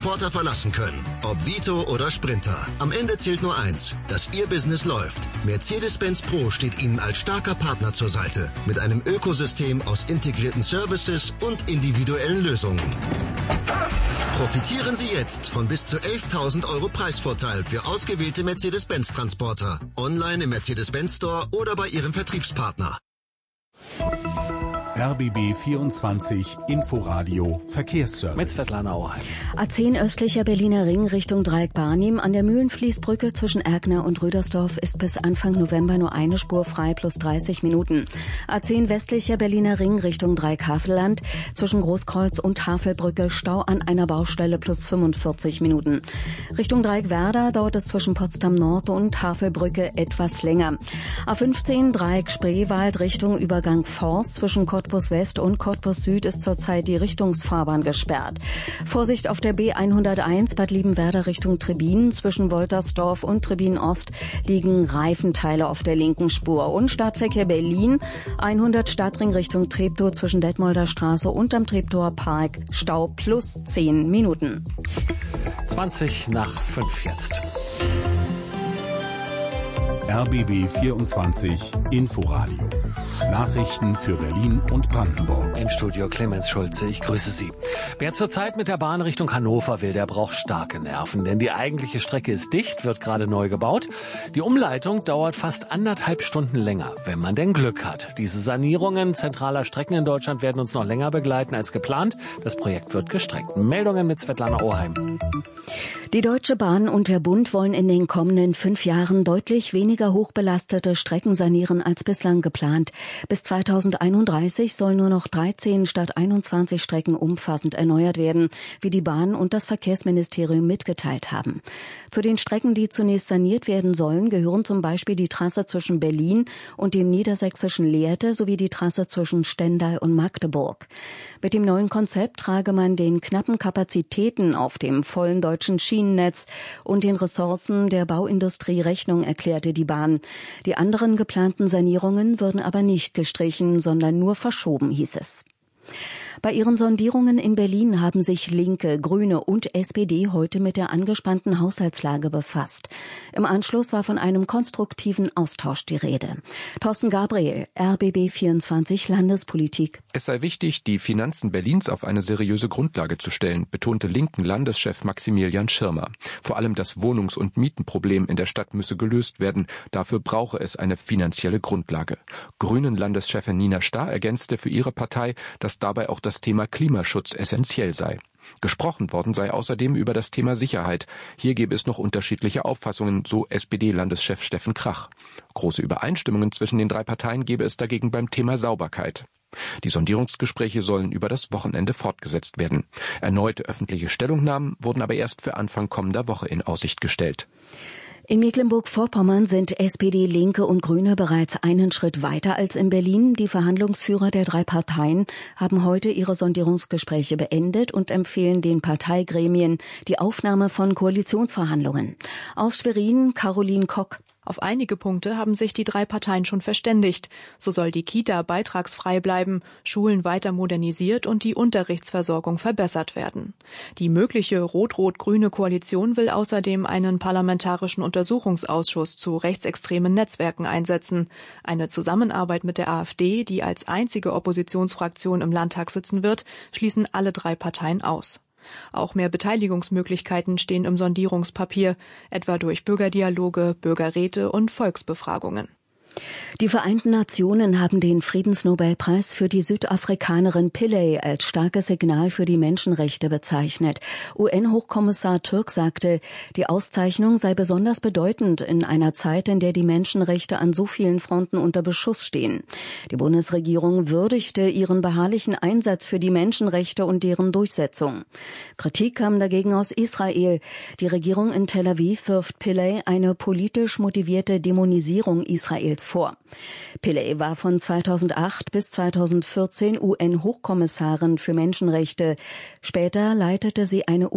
Transporter verlassen können. Ob Vito oder Sprinter. Am Ende zählt nur eins, dass Ihr Business läuft. Mercedes-Benz Pro steht Ihnen als starker Partner zur Seite. Mit einem Ökosystem aus integrierten Services und individuellen Lösungen. Profitieren Sie jetzt von bis zu 11.000 € Preisvorteil für ausgewählte Mercedes-Benz-Transporter. Online im Mercedes-Benz Store oder bei Ihrem Vertriebspartner. RBB 24 Inforadio Verkehrsservice. Mit Svetlana Auheim. A10 östlicher Berliner Ring Richtung Dreieck Barnim an der Mühlenfließbrücke zwischen Erkner und Rüdersdorf ist bis Anfang November nur eine Spur frei plus 30 Minuten. A10 westlicher Berliner Ring Richtung Dreieck Havelland zwischen Großkreuz und Havelbrücke Stau an einer Baustelle plus 45 Minuten. Richtung Dreieck Werder dauert es zwischen Potsdam Nord und Havelbrücke etwas länger. A15 Dreieck Spreewald Richtung Übergang Forst zwischen Cottbus West und Cottbus Süd ist zurzeit die Richtungsfahrbahn gesperrt. Vorsicht auf der B101 Bad Liebenwerda Richtung Trebin. Zwischen Woltersdorf und Trebin Ost liegen Reifenteile auf der linken Spur. Und Stadtverkehr Berlin 100 Stadtring Richtung Treptow zwischen Detmolder Straße und am Treptower Park Stau plus 10 Minuten. 20 nach 5 jetzt. RBB 24 Inforadio. Nachrichten für Berlin und Brandenburg. Im Studio Clemens Schulze, ich grüße Sie. Wer zurzeit mit der Bahn Richtung Hannover will, der braucht starke Nerven, denn die eigentliche Strecke ist dicht, wird gerade neu gebaut. Die Umleitung dauert fast 1,5 Stunden länger, wenn man denn Glück hat. Diese Sanierungen zentraler Strecken in Deutschland werden uns noch länger begleiten als geplant. Das Projekt wird gestreckt. Meldungen mit Svetlana Auheim. Die Deutsche Bahn und der Bund wollen in den kommenden 5 Jahren deutlich weniger hochbelastete Strecken sanieren als bislang geplant. Bis 2031 sollen nur noch 13 statt 21 Strecken umfassend erneuert werden, wie die Bahn und das Verkehrsministerium mitgeteilt haben. Zu den Strecken, die zunächst saniert werden sollen, gehören zum Beispiel die Trasse zwischen Berlin und dem niedersächsischen Lehrte sowie die Trasse zwischen Stendal und Magdeburg. Mit dem neuen Konzept trage man den knappen Kapazitäten auf dem vollen deutschen Schienennetz und den Ressourcen der Bauindustrie Rechnung, erklärte die Bahn. Die anderen geplanten Sanierungen würden aber nicht gestrichen, sondern nur verschoben, hieß es. Bei ihren Sondierungen in Berlin haben sich Linke, Grüne und SPD heute mit der angespannten Haushaltslage befasst. Im Anschluss war von einem konstruktiven Austausch die Rede. Thorsten Gabriel, RBB 24 Landespolitik. Es sei wichtig, die Finanzen Berlins auf eine seriöse Grundlage zu stellen, betonte linken Landeschef Maximilian Schirmer. Vor allem das Wohnungs- und Mietenproblem in der Stadt müsse gelöst werden. Dafür brauche es eine finanzielle Grundlage. Grünen Landeschefin Nina Starr ergänzte für ihre Partei, dass dabei auch das Thema Klimaschutz essentiell sei. Gesprochen worden sei außerdem über das Thema Sicherheit. Hier gebe es noch unterschiedliche Auffassungen, so SPD-Landeschef Steffen Krach. Große Übereinstimmungen zwischen den 3 Parteien gebe es dagegen beim Thema Sauberkeit. Die Sondierungsgespräche sollen über das Wochenende fortgesetzt werden. Erneute öffentliche Stellungnahmen wurden aber erst für Anfang kommender Woche in Aussicht gestellt. In Mecklenburg-Vorpommern sind SPD, Linke und Grüne bereits einen Schritt weiter als in Berlin. Die Verhandlungsführer der 3 Parteien haben heute ihre Sondierungsgespräche beendet und empfehlen den Parteigremien die Aufnahme von Koalitionsverhandlungen. Aus Schwerin, Caroline Kock. Auf einige Punkte haben sich die 3 Parteien schon verständigt. So soll die Kita beitragsfrei bleiben, Schulen weiter modernisiert und die Unterrichtsversorgung verbessert werden. Die mögliche rot-rot-grüne Koalition will außerdem einen parlamentarischen Untersuchungsausschuss zu rechtsextremen Netzwerken einsetzen. Eine Zusammenarbeit mit der AfD, die als einzige Oppositionsfraktion im Landtag sitzen wird, schließen alle 3 Parteien aus. Auch mehr Beteiligungsmöglichkeiten stehen im Sondierungspapier, etwa durch Bürgerdialoge, Bürgerräte und Volksbefragungen. Die Vereinten Nationen haben den Friedensnobelpreis für die Südafrikanerin Pillay als starkes Signal für die Menschenrechte bezeichnet. UN-Hochkommissar Türk sagte, die Auszeichnung sei besonders bedeutend in einer Zeit, in der die Menschenrechte an so vielen Fronten unter Beschuss stehen. Die Bundesregierung würdigte ihren beharrlichen Einsatz für die Menschenrechte und deren Durchsetzung. Kritik kam dagegen aus Israel. Die Regierung in Tel Aviv wirft Pillay eine politisch motivierte Dämonisierung Israels vor. Pillay war von 2008 bis 2014 UN-Hochkommissarin für Menschenrechte. Später leitete sie eine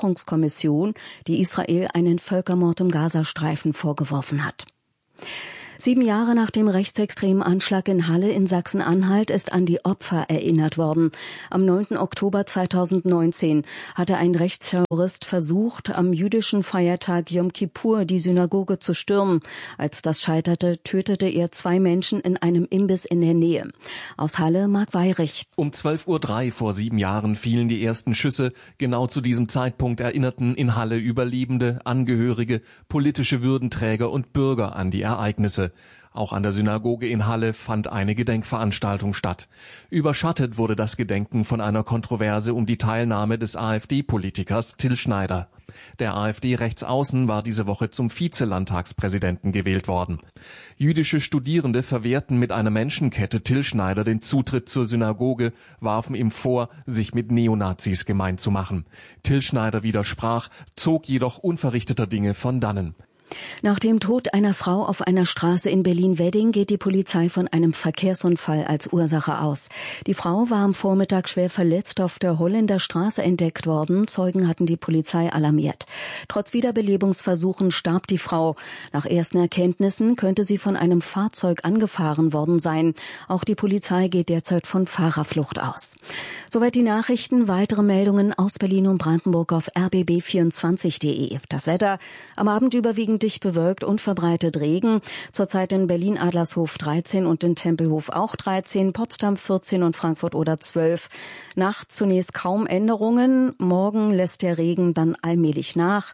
UN-Untersuchungskommission, die Israel einen Völkermord im Gazastreifen vorgeworfen hat. 7 Jahre nach dem rechtsextremen Anschlag in Halle in Sachsen-Anhalt ist an die Opfer erinnert worden. Am 9. Oktober 2019 hatte ein Rechtsterrorist versucht, am jüdischen Feiertag Yom Kippur die Synagoge zu stürmen. Als das scheiterte, tötete er 2 Menschen in einem Imbiss in der Nähe. Aus Halle, Marc Weyrich. Um 12:03 Uhr vor 7 Jahren fielen die ersten Schüsse. Genau zu diesem Zeitpunkt erinnerten in Halle Überlebende, Angehörige, politische Würdenträger und Bürger an die Ereignisse. Auch an der Synagoge in Halle fand eine Gedenkveranstaltung statt. Überschattet wurde das Gedenken von einer Kontroverse um die Teilnahme des AfD-Politikers Till Schneider. Der AfD-Rechtsaußen war diese Woche zum Vizelandtagspräsidenten gewählt worden. Jüdische Studierende verwehrten mit einer Menschenkette Till Schneider den Zutritt zur Synagoge, warfen ihm vor, sich mit Neonazis gemein zu machen. Till Schneider widersprach, zog jedoch unverrichteter Dinge von dannen. Nach dem Tod einer Frau auf einer Straße in Berlin-Wedding geht die Polizei von einem Verkehrsunfall als Ursache aus. Die Frau war am Vormittag schwer verletzt auf der Holländer Straße entdeckt worden. Zeugen hatten die Polizei alarmiert. Trotz Wiederbelebungsversuchen starb die Frau. Nach ersten Erkenntnissen könnte sie von einem Fahrzeug angefahren worden sein. Auch die Polizei geht derzeit von Fahrerflucht aus. Soweit die Nachrichten. Weitere Meldungen aus Berlin und Brandenburg auf rbb24.de. Das Wetter am Abend überwiegend dicht bewölkt und verbreitet Regen. Zurzeit in Berlin-Adlershof 13 und in Tempelhof auch 13, Potsdam 14 und Frankfurt oder 12. Nachts zunächst kaum Änderungen. Morgen lässt der Regen dann allmählich nach.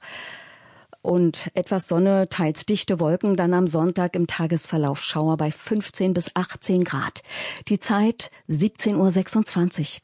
Und etwas Sonne, teils dichte Wolken, dann am Sonntag im Tagesverlauf Schauer bei 15 bis 18 Grad. Die Zeit 17:26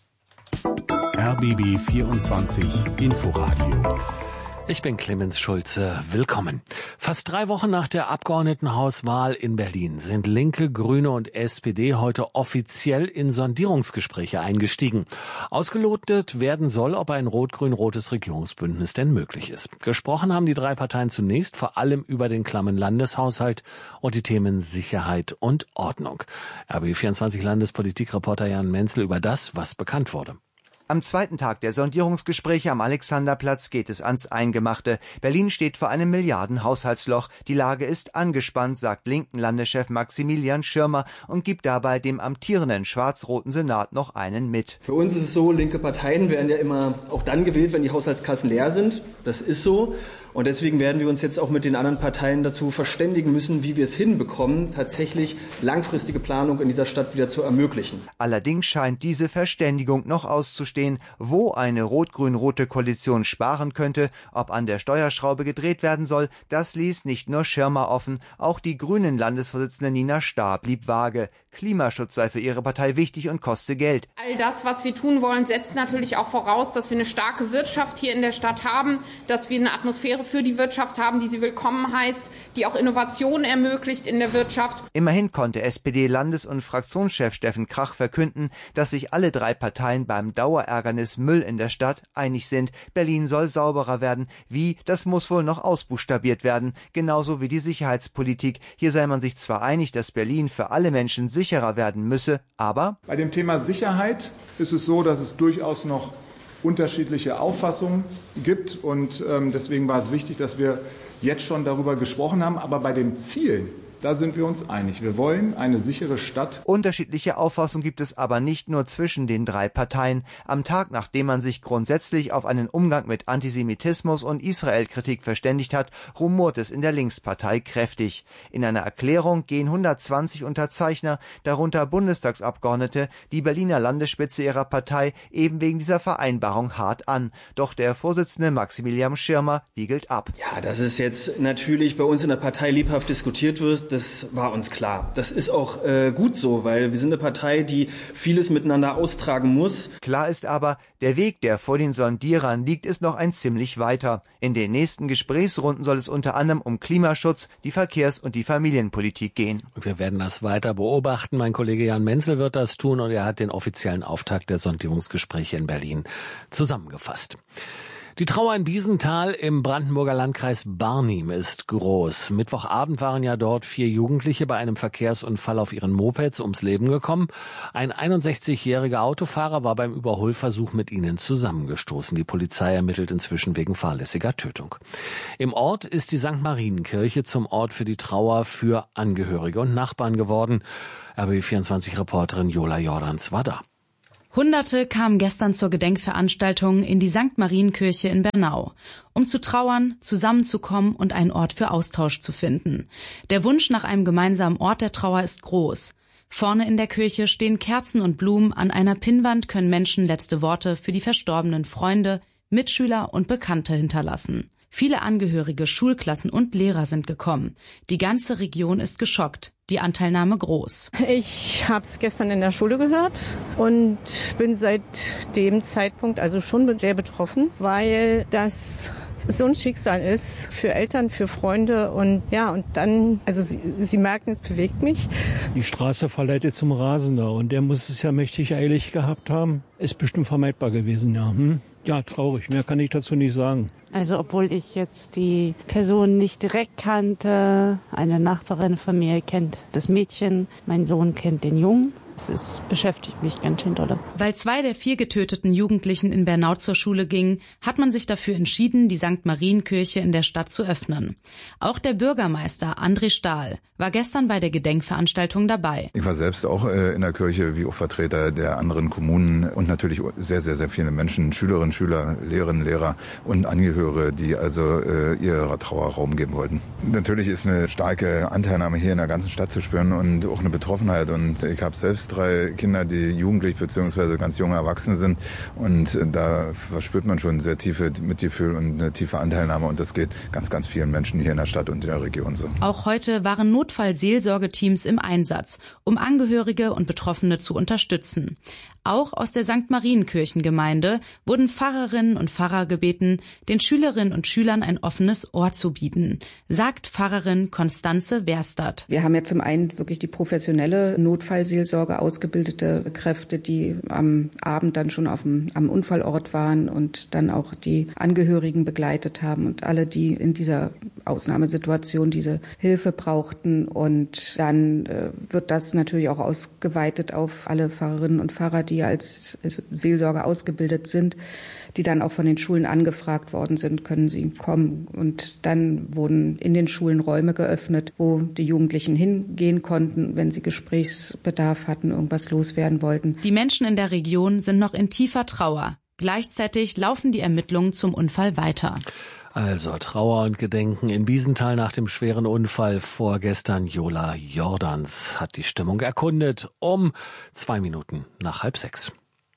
Uhr. RBB 24 Inforadio. Ich bin Clemens Schulze. Willkommen. Fast 3 Wochen nach der Abgeordnetenhauswahl in Berlin sind Linke, Grüne und SPD heute offiziell in Sondierungsgespräche eingestiegen. Ausgelotet werden soll, ob ein rot-grün-rotes Regierungsbündnis denn möglich ist. Gesprochen haben die 3 Parteien zunächst vor allem über den klammen Landeshaushalt und die Themen Sicherheit und Ordnung. RBB24 Landespolitikreporter Jan Menzel über das, was bekannt wurde. Am zweiten Tag der Sondierungsgespräche am Alexanderplatz geht es ans Eingemachte. Berlin steht vor einem Milliarden-Haushaltsloch. Die Lage ist angespannt, sagt Linken-Landeschef Maximilian Schirmer und gibt dabei dem amtierenden schwarz-roten Senat noch einen mit. Für uns ist es so, linke Parteien werden ja immer auch dann gewählt, wenn die Haushaltskassen leer sind. Das ist so. Und deswegen werden wir uns jetzt auch mit den anderen Parteien dazu verständigen müssen, wie wir es hinbekommen, tatsächlich langfristige Planung in dieser Stadt wieder zu ermöglichen. Allerdings scheint diese Verständigung noch auszustehen, wo eine rot-grün-rote Koalition sparen könnte, ob an der Steuerschraube gedreht werden soll, das ließ nicht nur Schirmer offen, auch die Grünen-Landesvorsitzende Nina Stahr blieb vage. Klimaschutz sei für ihre Partei wichtig und koste Geld. All das, was wir tun wollen, setzt natürlich auch voraus, dass wir eine starke Wirtschaft hier in der Stadt haben, dass wir eine Atmosphäre für die Wirtschaft haben, die sie willkommen heißt, die auch Innovation ermöglicht in der Wirtschaft. Immerhin konnte SPD-Landes- und Fraktionschef Steffen Krach verkünden, dass sich alle 3 Parteien beim Dauerärgernis Müll in der Stadt einig sind. Berlin soll sauberer werden. Wie, das muss wohl noch ausbuchstabiert werden. Genauso wie die Sicherheitspolitik. Hier sei man sich zwar einig, dass Berlin für alle Menschen sicherer werden müsse, aber bei dem Thema Sicherheit ist es so, dass es durchaus noch unterschiedliche Auffassungen gibt und deswegen war es wichtig, dass wir jetzt schon darüber gesprochen haben, aber bei den Zielen, da sind wir uns einig. Wir wollen eine sichere Stadt. Unterschiedliche Auffassungen gibt es aber nicht nur zwischen den 3 Parteien. Am Tag, nachdem man sich grundsätzlich auf einen Umgang mit Antisemitismus und Israel-Kritik verständigt hat, rumort es in der Linkspartei kräftig. In einer Erklärung gehen 120 Unterzeichner, darunter Bundestagsabgeordnete, die Berliner Landesspitze ihrer Partei eben wegen dieser Vereinbarung hart an. Doch der Vorsitzende Maximilian Schirmer wiegelt ab. Ja, dass es jetzt natürlich bei uns in der Partei lebhaft diskutiert wird, das war uns klar. Das ist auch gut so, weil wir sind eine Partei, die vieles miteinander austragen muss. Klar ist aber, der Weg, der vor den Sondierern liegt, ist noch ein ziemlich weiter. In den nächsten Gesprächsrunden soll es unter anderem um Klimaschutz, die Verkehrs- und die Familienpolitik gehen. Und wir werden das weiter beobachten. Mein Kollege Jan Menzel wird das tun und er hat den offiziellen Auftakt der Sondierungsgespräche in Berlin zusammengefasst. Die Trauer in Biesenthal im Brandenburger Landkreis Barnim ist groß. Mittwochabend waren ja dort 4 Jugendliche bei einem Verkehrsunfall auf ihren Mopeds ums Leben gekommen. Ein 61-jähriger Autofahrer war beim Überholversuch mit ihnen zusammengestoßen. Die Polizei ermittelt inzwischen wegen fahrlässiger Tötung. Im Ort ist die St. Marienkirche zum Ort für die Trauer für Angehörige und Nachbarn geworden. RBB24-Reporterin Jola Jordans war da. Hunderte kamen gestern zur Gedenkveranstaltung in die St. Marienkirche in Bernau, um zu trauern, zusammenzukommen und einen Ort für Austausch zu finden. Der Wunsch nach einem gemeinsamen Ort der Trauer ist groß. Vorne in der Kirche stehen Kerzen und Blumen, an einer Pinnwand können Menschen letzte Worte für die verstorbenen Freunde, Mitschüler und Bekannte hinterlassen. Viele Angehörige, Schulklassen und Lehrer sind gekommen. Die ganze Region ist geschockt. Die Anteilnahme groß. Ich habe es gestern in der Schule gehört und bin seit dem Zeitpunkt also schon sehr betroffen, weil das so ein Schicksal ist für Eltern, für Freunde und ja, und dann, also Sie merken, es bewegt mich. Die Straße verleitet zum Rasender und der muss es ja mächtig eilig gehabt haben. Ist bestimmt vermeidbar gewesen, ja. Ja, traurig, mehr kann ich dazu nicht sagen. Also obwohl ich jetzt die Person nicht direkt kannte, eine Nachbarin von mir kennt das Mädchen, mein Sohn kennt den Jungen. Es beschäftigt mich ganz schön dolle. Weil 2 der 4 getöteten Jugendlichen in Bernau zur Schule gingen, hat man sich dafür entschieden, die St. Marienkirche in der Stadt zu öffnen. Auch der Bürgermeister André Stahl war gestern bei der Gedenkveranstaltung dabei. Ich war selbst auch in der Kirche, wie auch Vertreter der anderen Kommunen und natürlich sehr, sehr, sehr viele Menschen, Schülerinnen, Schüler, Lehrerinnen, Lehrer und Angehörige, die also ihrer Trauer Raum geben wollten. Natürlich ist eine starke Anteilnahme hier in der ganzen Stadt zu spüren und auch eine Betroffenheit. Und ich habe selbst 3 Kinder, die jugendlich bzw. ganz junge Erwachsene sind. Und da verspürt man schon sehr tiefe Mitgefühl und eine tiefe Anteilnahme. Und das geht ganz, ganz vielen Menschen hier in der Stadt und in der Region so. Auch heute waren Notfallseelsorgeteams im Einsatz, um Angehörige und Betroffene zu unterstützen. Auch aus der St. Marienkirchengemeinde wurden Pfarrerinnen und Pfarrer gebeten, den Schülerinnen und Schülern ein offenes Ohr zu bieten, sagt Pfarrerin Konstanze Werstadt. Wir haben ja zum einen wirklich die professionelle Notfallseelsorge, ausgebildete Kräfte, die am Abend dann schon am Unfallort waren und dann auch die Angehörigen begleitet haben und alle, die in dieser Ausnahmesituation diese Hilfe brauchten. Und dann wird das natürlich auch ausgeweitet auf alle Pfarrerinnen und Pfarrer, die als Seelsorger ausgebildet sind, die dann auch von den Schulen angefragt worden sind, können sie kommen. Und dann wurden in den Schulen Räume geöffnet, wo die Jugendlichen hingehen konnten, wenn sie Gesprächsbedarf hatten, irgendwas loswerden wollten. Die Menschen in der Region sind noch in tiefer Trauer. Gleichzeitig laufen die Ermittlungen zum Unfall weiter. Also Trauer und Gedenken in Biesenthal nach dem schweren Unfall vorgestern. Jola Jordans hat die Stimmung erkundet um 2 Minuten nach 5:30.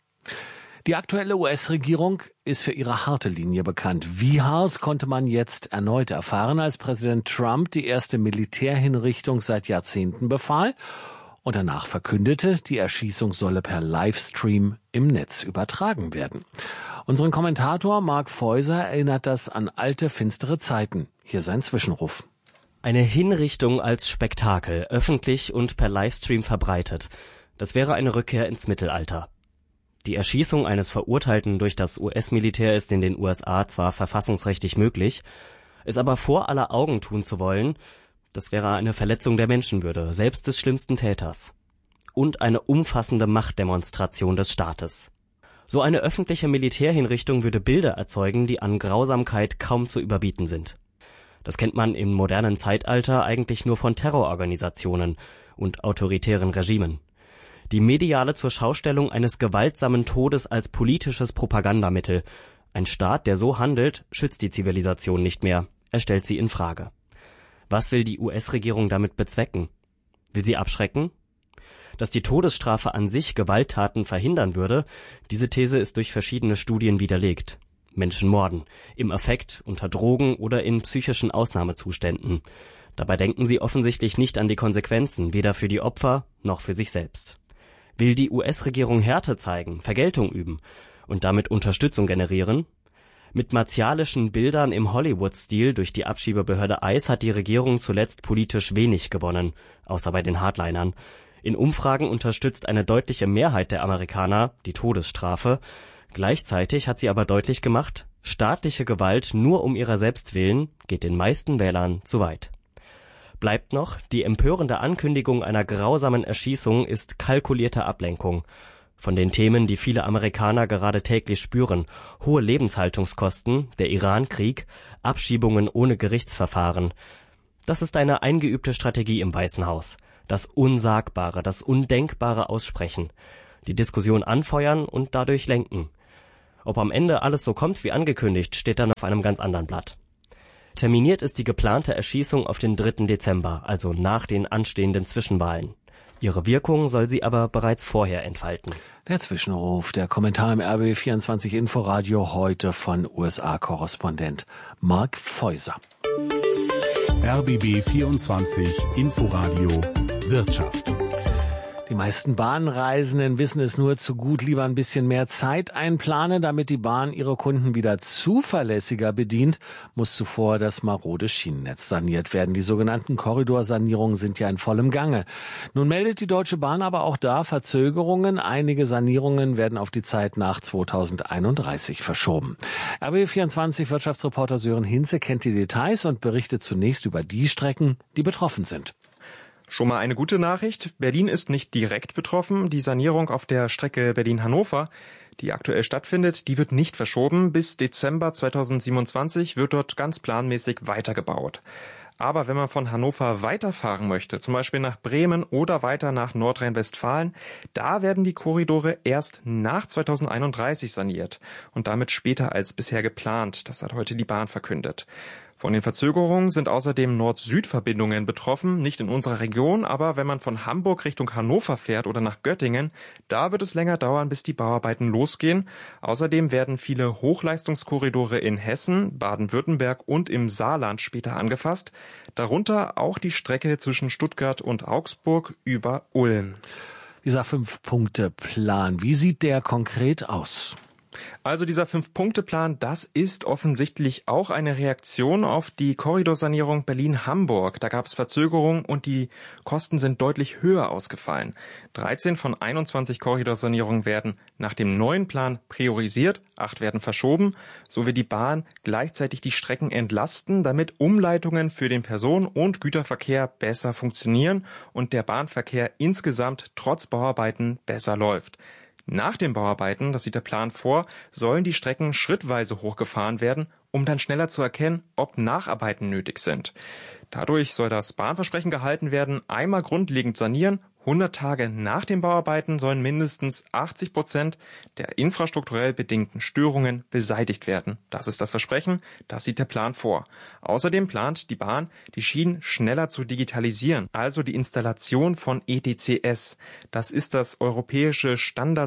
Die aktuelle US-Regierung ist für ihre harte Linie bekannt. Wie hart konnte man jetzt erneut erfahren, als Präsident Trump die erste Militärhinrichtung seit Jahrzehnten befahl und danach verkündete, die Erschießung solle per Livestream im Netz übertragen werden. Unseren Kommentator Mark Feuser erinnert das an alte, finstere Zeiten. Hier sein Zwischenruf. Eine Hinrichtung als Spektakel, öffentlich und per Livestream verbreitet. Das wäre eine Rückkehr ins Mittelalter. Die Erschießung eines Verurteilten durch das US-Militär ist in den USA zwar verfassungsrechtlich möglich, es aber vor aller Augen tun zu wollen, das wäre eine Verletzung der Menschenwürde, selbst des schlimmsten Täters. Und eine umfassende Machtdemonstration des Staates. So eine öffentliche Militärhinrichtung würde Bilder erzeugen, die an Grausamkeit kaum zu überbieten sind. Das kennt man im modernen Zeitalter eigentlich nur von Terrororganisationen und autoritären Regimen. Die mediale Zurschaustellung eines gewaltsamen Todes als politisches Propagandamittel. Ein Staat, der so handelt, schützt die Zivilisation nicht mehr. Er stellt sie in Frage. Was will die US-Regierung damit bezwecken? Will sie abschrecken? Dass die Todesstrafe an sich Gewalttaten verhindern würde, diese These ist durch verschiedene Studien widerlegt. Menschen morden, im Affekt, unter Drogen oder in psychischen Ausnahmezuständen. Dabei denken sie offensichtlich nicht an die Konsequenzen, weder für die Opfer noch für sich selbst. Will die US-Regierung Härte zeigen, Vergeltung üben und damit Unterstützung generieren? Mit martialischen Bildern im Hollywood-Stil durch die Abschiebebehörde ICE hat die Regierung zuletzt politisch wenig gewonnen, außer bei den Hardlinern. In Umfragen unterstützt eine deutliche Mehrheit der Amerikaner die Todesstrafe. Gleichzeitig hat sie aber deutlich gemacht, Staatliche Gewalt nur um ihrer selbst willen geht den meisten Wählern zu weit. Bleibt noch, die empörende Ankündigung einer grausamen Erschießung ist kalkulierte Ablenkung von den Themen, die viele Amerikaner gerade täglich spüren: hohe Lebenshaltungskosten, der Iran-Krieg, Abschiebungen ohne Gerichtsverfahren. Das ist eine eingeübte Strategie im Weißen Haus. Das Unsagbare, das Undenkbare aussprechen, die Diskussion anfeuern und dadurch lenken. Ob am Ende alles so kommt wie angekündigt, steht dann auf einem ganz anderen Blatt. Terminiert ist die geplante Erschießung auf den 3. Dezember, also nach den anstehenden Zwischenwahlen. Ihre Wirkung soll sie aber bereits vorher entfalten. Der Zwischenruf, der Kommentar im RBB24 Inforadio heute von USA-Korrespondent Mark Feuser. RBB24 Inforadio Wirtschaft. Die meisten Bahnreisenden wissen es nur zu gut, lieber ein bisschen mehr Zeit einplanen, damit die Bahn ihre Kunden wieder zuverlässiger bedient, muss zuvor das marode Schienennetz saniert werden. Die sogenannten Korridorsanierungen sind ja in vollem Gange. Nun meldet die Deutsche Bahn aber auch da Verzögerungen. Einige Sanierungen werden auf die Zeit nach 2031 verschoben. RBB24 Wirtschaftsreporter Sören Hinze kennt die Details und berichtet zunächst über die Strecken, die betroffen sind. Schon mal eine gute Nachricht. Berlin ist nicht direkt betroffen. Die Sanierung auf der Strecke Berlin-Hannover, die aktuell stattfindet, die wird nicht verschoben. Bis Dezember 2027 wird dort ganz planmäßig weitergebaut. Aber wenn man von Hannover weiterfahren möchte, zum Beispiel nach Bremen oder weiter nach Nordrhein-Westfalen, da werden die Korridore erst nach 2031 saniert und damit später als bisher geplant. Das hat heute die Bahn verkündet. Von den Verzögerungen sind außerdem Nord-Süd-Verbindungen betroffen, nicht in unserer Region, aber wenn man von Hamburg Richtung Hannover fährt oder nach Göttingen, da wird es länger dauern, bis die Bauarbeiten losgehen. Außerdem werden viele Hochleistungskorridore in Hessen, Baden-Württemberg und im Saarland später angefasst, darunter auch die Strecke zwischen Stuttgart und Augsburg über Ulm. Dieser 5-Punkte-Plan, wie sieht der konkret aus? Also dieser 5-Punkte-Plan, das ist offensichtlich auch eine Reaktion auf die Korridorsanierung Berlin-Hamburg. Da gab es Verzögerungen und die Kosten sind deutlich höher ausgefallen. 13 von 21 Korridorsanierungen werden nach dem neuen Plan priorisiert, 8 werden verschoben. So will die Bahn gleichzeitig die Strecken entlasten, damit Umleitungen für den Personen- und Güterverkehr besser funktionieren und der Bahnverkehr insgesamt trotz Bauarbeiten besser läuft. Nach den Bauarbeiten, das sieht der Plan vor, sollen die Strecken schrittweise hochgefahren werden, um dann schneller zu erkennen, ob Nacharbeiten nötig sind. Dadurch soll das Bahnversprechen gehalten werden, einmal grundlegend sanieren. 100 Tage nach den Bauarbeiten sollen mindestens 80% der infrastrukturell bedingten Störungen beseitigt werden. Das ist das Versprechen, das sieht der Plan vor. Außerdem plant die Bahn, die Schienen schneller zu digitalisieren, also die Installation von ETCS. Das ist das europäische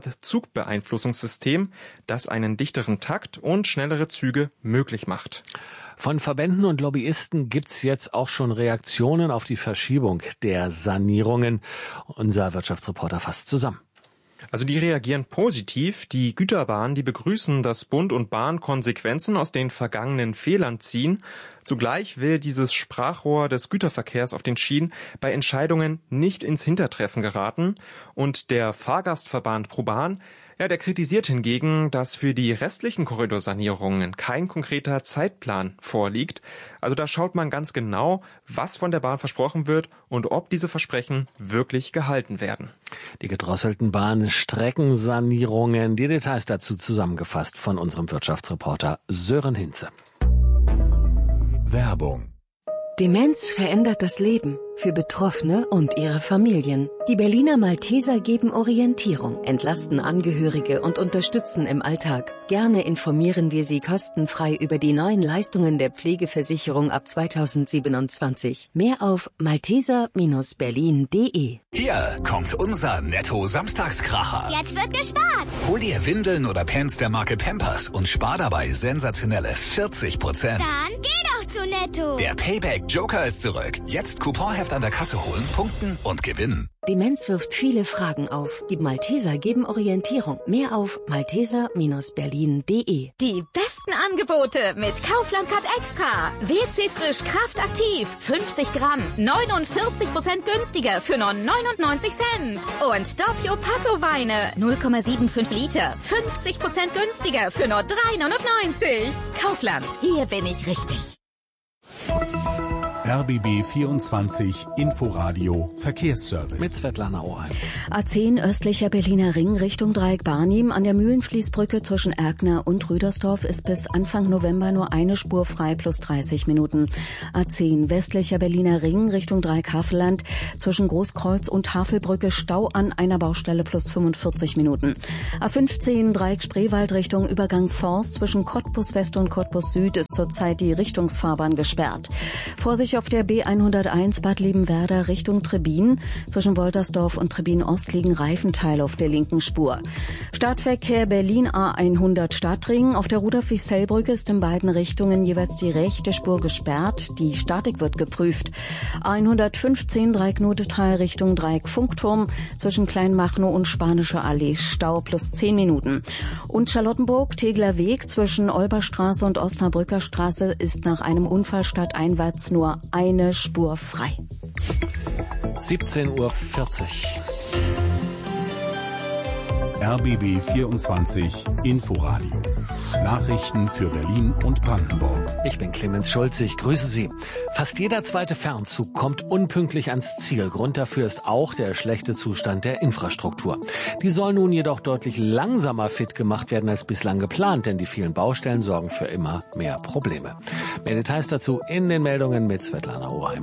Standardzugbeeinflussungssystem, das einen dichteren Takt und schnellere Züge möglich macht. Von Verbänden und Lobbyisten gibt's jetzt auch schon Reaktionen auf die Verschiebung der Sanierungen. Unser Wirtschaftsreporter fasst zusammen. Also die reagieren positiv. Die Güterbahnen, die begrüßen, dass Bund und Bahn Konsequenzen aus den vergangenen Fehlern ziehen. Zugleich will dieses Sprachrohr des Güterverkehrs auf den Schienen bei Entscheidungen nicht ins Hintertreffen geraten. Und der Fahrgastverband ProBahn, ja, der kritisiert hingegen, dass für die restlichen Korridorsanierungen kein konkreter Zeitplan vorliegt. Also da schaut man ganz genau, was von der Bahn versprochen wird und ob diese Versprechen wirklich gehalten werden. Die gedrosselten Bahnstreckensanierungen, die Details dazu zusammengefasst von unserem Wirtschaftsreporter Sören Hinze. Werbung. Demenz verändert das Leben für Betroffene und ihre Familien. Die Berliner Malteser geben Orientierung, entlasten Angehörige und unterstützen im Alltag. Gerne informieren wir Sie kostenfrei über die neuen Leistungen der Pflegeversicherung ab 2027. Mehr auf malteser-berlin.de. Hier kommt unser Netto-Samstagskracher. Jetzt wird gespart. Hol dir Windeln oder Pants der Marke Pampers und spar dabei sensationelle 40%. Dann geh doch zu Netto. Netto. Der Payback-Joker ist zurück. Jetzt Couponheft an der Kasse holen, punkten und gewinnen. Demenz wirft viele Fragen auf. Die Malteser geben Orientierung. Mehr auf malteser-berlin.de. Die besten Angebote mit Kaufland Cut Extra. WC Frisch Kraft aktiv. 50 Gramm. 49% günstiger für nur 99 Cent. Und Doppio Passo Weine. 0,75 Liter. 50% günstiger für nur 3,99. Kaufland. Hier bin ich richtig. RBB 24 Inforadio Verkehrsservice. Mit Svetlana Oheim. A10 östlicher Berliner Ring Richtung Dreieck Barnim an der Mühlenfließbrücke zwischen Erkner und Rüdersdorf ist bis Anfang November nur eine Spur frei plus 30 Minuten. A10 westlicher Berliner Ring Richtung Dreieck Havelland zwischen Großkreuz und Havelbrücke Stau an einer Baustelle plus 45 Minuten. A15 Dreieck Spreewald Richtung Übergang Forst zwischen Cottbus West und Cottbus Süd ist zurzeit die Richtungsfahrbahn gesperrt. Vorsicht auf der B101 Bad Liebenwerda Richtung Trebin. Zwischen Woltersdorf und Trebin Ost liegen Reifenteile auf der linken Spur. Stadtverkehr Berlin A100 Stadtring. Auf der Rudolf-Wissell-Brücke ist in beiden Richtungen jeweils die rechte Spur gesperrt. Die Statik wird geprüft. A115 Dreieck Nodetal Richtung Dreieck Funkturm. Zwischen Kleinmachnow und Spanische Allee Stau plus 10 Minuten. Und Charlottenburg Tegeler Weg zwischen Olberstraße und Osnabrücker Straße ist nach einem Unfall stadteinwärts nur eine Spur frei. 17:40 Uhr. RBB 24 Inforadio. Nachrichten für Berlin und Brandenburg. Ich bin Clemens Schulze, ich grüße Sie. Fast jeder zweite Fernzug kommt unpünktlich ans Ziel. Grund dafür ist auch der schlechte Zustand der Infrastruktur. Die soll nun jedoch deutlich langsamer fit gemacht werden als bislang geplant, denn die vielen Baustellen sorgen für immer mehr Probleme. Mehr Details dazu in den Meldungen mit Svetlana Oheim.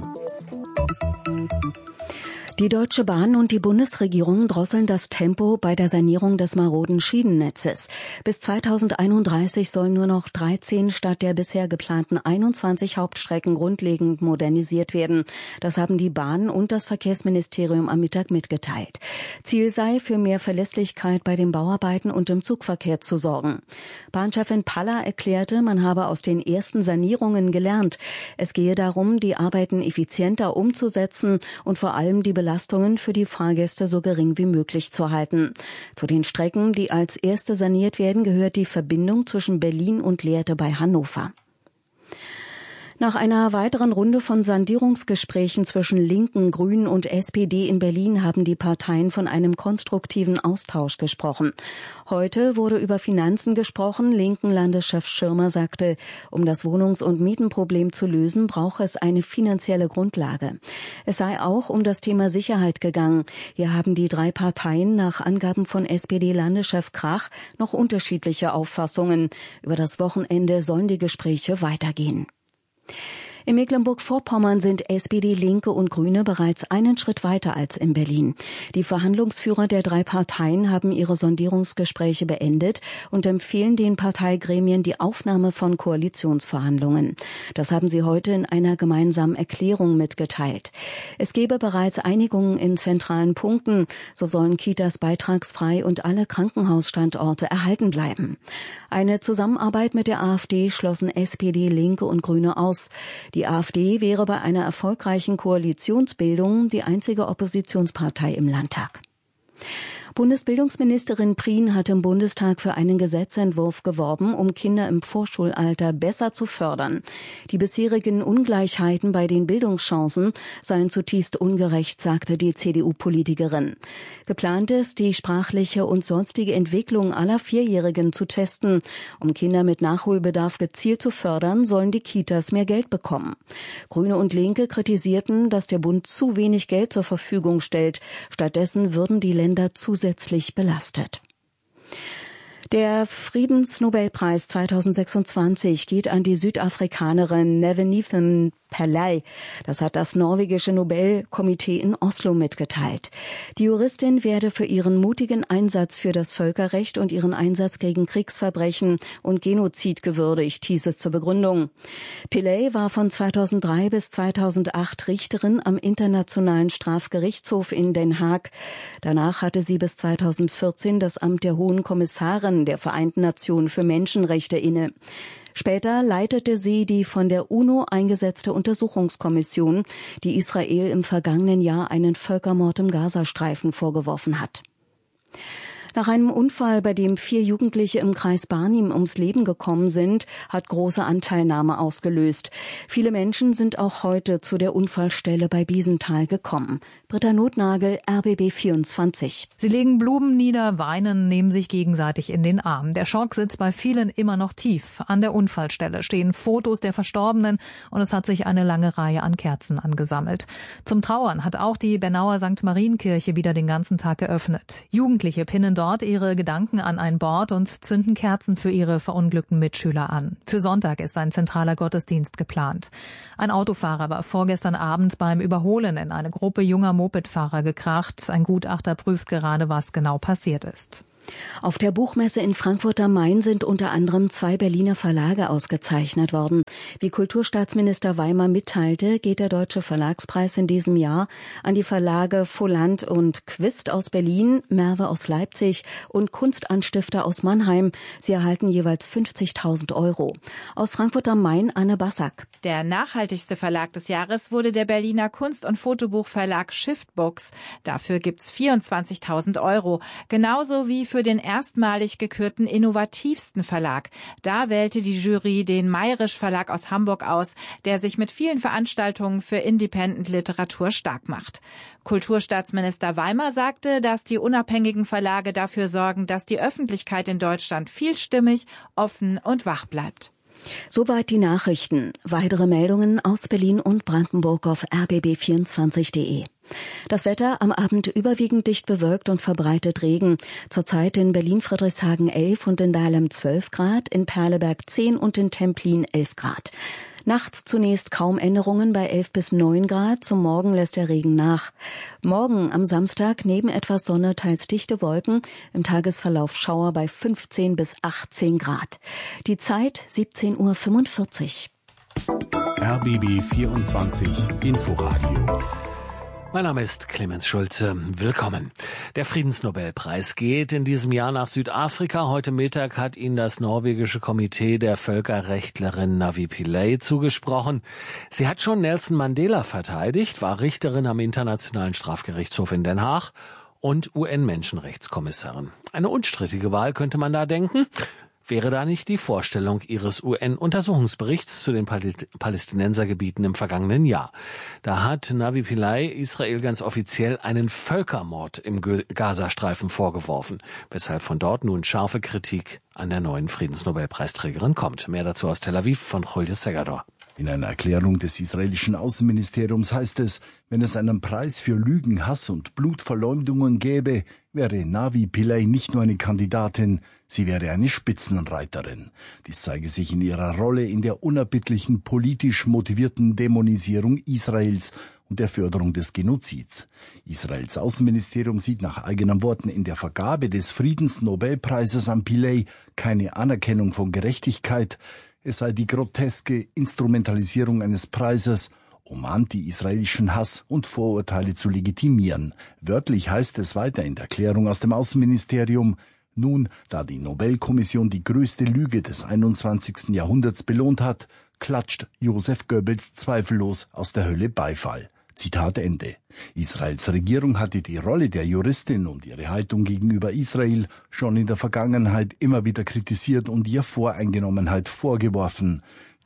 Die Deutsche Bahn und die Bundesregierung drosseln das Tempo bei der Sanierung des maroden Schienennetzes. Bis 2031 sollen nur noch 13 statt der bisher geplanten 21 Hauptstrecken grundlegend modernisiert werden. Das haben die Bahn und das Verkehrsministerium am Mittag mitgeteilt. Ziel sei, für mehr Verlässlichkeit bei den Bauarbeiten und im Zugverkehr zu sorgen. Bahnchefin Paller erklärte, man habe aus den ersten Sanierungen gelernt. Es gehe darum, die Arbeiten effizienter umzusetzen und vor allem die Belastungen für die Fahrgäste so gering wie möglich zu halten. Zu den Strecken, die als erste saniert werden, gehört die Verbindung zwischen Berlin und Lehrte bei Hannover. Nach einer weiteren Runde von Sondierungsgesprächen zwischen Linken, Grünen und SPD in Berlin haben die Parteien von einem konstruktiven Austausch gesprochen. Heute wurde über Finanzen gesprochen. Linken-Landeschef Schirmer sagte, um das Wohnungs- und Mietenproblem zu lösen, brauche es eine finanzielle Grundlage. Es sei auch um das Thema Sicherheit gegangen. Hier haben die drei Parteien nach Angaben von SPD-Landeschef Krach noch unterschiedliche Auffassungen. Über das Wochenende sollen die Gespräche weitergehen. In Mecklenburg-Vorpommern sind SPD, Linke und Grüne bereits einen Schritt weiter als in Berlin. Die Verhandlungsführer der drei Parteien haben ihre Sondierungsgespräche beendet und empfehlen den Parteigremien die Aufnahme von Koalitionsverhandlungen. Das haben sie heute in einer gemeinsamen Erklärung mitgeteilt. Es gebe bereits Einigungen in zentralen Punkten. So sollen Kitas beitragsfrei und alle Krankenhausstandorte erhalten bleiben. Eine Zusammenarbeit mit der AfD schlossen SPD, Linke und Grüne aus. Die AfD wäre bei einer erfolgreichen Koalitionsbildung die einzige Oppositionspartei im Landtag. Bundesbildungsministerin Prien hat im Bundestag für einen Gesetzentwurf geworben, um Kinder im Vorschulalter besser zu fördern. Die bisherigen Ungleichheiten bei den Bildungschancen seien zutiefst ungerecht, sagte die CDU-Politikerin. Geplant ist, die sprachliche und sonstige Entwicklung aller Vierjährigen zu testen. Um Kinder mit Nachholbedarf gezielt zu fördern, sollen die Kitas mehr Geld bekommen. Grüne und Linke kritisierten, dass der Bund zu wenig Geld zur Verfügung stellt. Stattdessen würden die Länder zusätzlich belastet. Der Friedensnobelpreis 2026 geht an die Südafrikanerin Nevenithan Pillay. Das hat das norwegische Nobelkomitee in Oslo mitgeteilt. Die Juristin werde für ihren mutigen Einsatz für das Völkerrecht und ihren Einsatz gegen Kriegsverbrechen und Genozid gewürdigt, hieß es zur Begründung. Pillay war von 2003 bis 2008 Richterin am Internationalen Strafgerichtshof in Den Haag. Danach hatte sie bis 2014 das Amt der Hohen Kommissarin der Vereinten Nationen für Menschenrechte inne. Später leitete sie die von der UNO eingesetzte Untersuchungskommission, die Israel im vergangenen Jahr einen Völkermord im Gazastreifen vorgeworfen hat. Nach einem Unfall, bei dem 4 Jugendliche im Kreis Barnim ums Leben gekommen sind, hat große Anteilnahme ausgelöst. Viele Menschen sind auch heute zu der Unfallstelle bei Biesenthal gekommen. Britta Notnagel, RBB 24. Sie legen Blumen nieder, weinen, nehmen sich gegenseitig in den Arm. Der Schock sitzt bei vielen immer noch tief. An der Unfallstelle stehen Fotos der Verstorbenen und es hat sich eine lange Reihe an Kerzen angesammelt. Zum Trauern hat auch die Bernauer St. Marienkirche wieder den ganzen Tag geöffnet. Jugendliche pinnen dort ihre Gedanken an ein Board und zünden Kerzen für ihre verunglückten Mitschüler an. Für Sonntag ist ein zentraler Gottesdienst geplant. Ein Autofahrer war vorgestern Abend beim Überholen in eine Gruppe junger Mopedfahrer gekracht. Ein Gutachter prüft gerade, was genau passiert ist. Auf der Buchmesse in Frankfurt am Main sind unter anderem 2 Berliner Verlage ausgezeichnet worden. Wie Kulturstaatsminister Weimar mitteilte, geht der Deutsche Verlagspreis in diesem Jahr an die Verlage Voland und Quist aus Berlin, Merve aus Leipzig und Kunstanstifter aus Mannheim. Sie erhalten jeweils 50.000 €. Aus Frankfurt am Main, Anne Bassack. Der nachhaltigste Verlag des Jahres wurde der Berliner Kunst- und Fotobuchverlag Shiftbooks. Dafür gibt's 24.000 €. Genauso wie für den erstmalig gekürten innovativsten Verlag. Da wählte die Jury den Mayrisch Verlag aus Hamburg aus, der sich mit vielen Veranstaltungen für Independent-Literatur stark macht. Kulturstaatsminister Weimar sagte, dass die unabhängigen Verlage dafür sorgen, dass die Öffentlichkeit in Deutschland vielstimmig, offen und wach bleibt. Soweit die Nachrichten. Weitere Meldungen aus Berlin und Brandenburg auf rbb24.de. Das Wetter am Abend überwiegend dicht bewölkt und verbreitet Regen. Zurzeit in Berlin-Friedrichshagen 11 und in Dahlem 12 Grad, in Perleberg 10 und in Templin 11 Grad. Nachts zunächst kaum Änderungen bei 11 bis 9 Grad. Zum Morgen lässt der Regen nach. Morgen am Samstag neben etwas Sonne teils dichte Wolken. Im Tagesverlauf Schauer bei 15 bis 18 Grad. Die Zeit 17:45 Uhr. RBB 24 Inforadio. Mein Name ist Clemens Schulze. Willkommen. Der Friedensnobelpreis geht in diesem Jahr nach Südafrika. Heute Mittag hat ihn das norwegische Komitee der Völkerrechtlerin Navi Pillay zugesprochen. Sie hat schon Nelson Mandela verteidigt, war Richterin am Internationalen Strafgerichtshof in Den Haag und UN-Menschenrechtskommissarin. Eine unstrittige Wahl, könnte man da denken. Wäre da nicht die Vorstellung ihres UN-Untersuchungsberichts zu den Palästinensergebieten im vergangenen Jahr? Da hat Navi Pillay Israel ganz offiziell einen Völkermord im Gazastreifen vorgeworfen, weshalb von dort nun scharfe Kritik an der neuen Friedensnobelpreisträgerin kommt. Mehr dazu aus Tel Aviv von Julio Segador. In einer Erklärung des israelischen Außenministeriums heißt es, wenn es einen Preis für Lügen, Hass und Blutverleumdungen gäbe, wäre Navi Pillay nicht nur eine Kandidatin, sie wäre eine Spitzenreiterin. Dies zeige sich in ihrer Rolle in der unerbittlichen politisch motivierten Dämonisierung Israels und der Förderung des Genozids. Israels Außenministerium sieht nach eigenen Worten in der Vergabe des Friedensnobelpreises an Pillay keine Anerkennung von Gerechtigkeit. Es sei die groteske Instrumentalisierung eines Preises, um anti-israelischen Hass und Vorurteile zu legitimieren. Wörtlich heißt es weiter in der Erklärung aus dem Außenministerium: Nun, da die Nobelkommission die größte Lüge des 21. Jahrhunderts belohnt hat, klatscht Joseph Goebbels zweifellos aus der Hölle Beifall. Zitat Ende. Israels Regierung hatte die Rolle der Juristin und ihre Haltung gegenüber Israel schon in der Vergangenheit immer wieder kritisiert und ihr Voreingenommenheit vorgeworfen.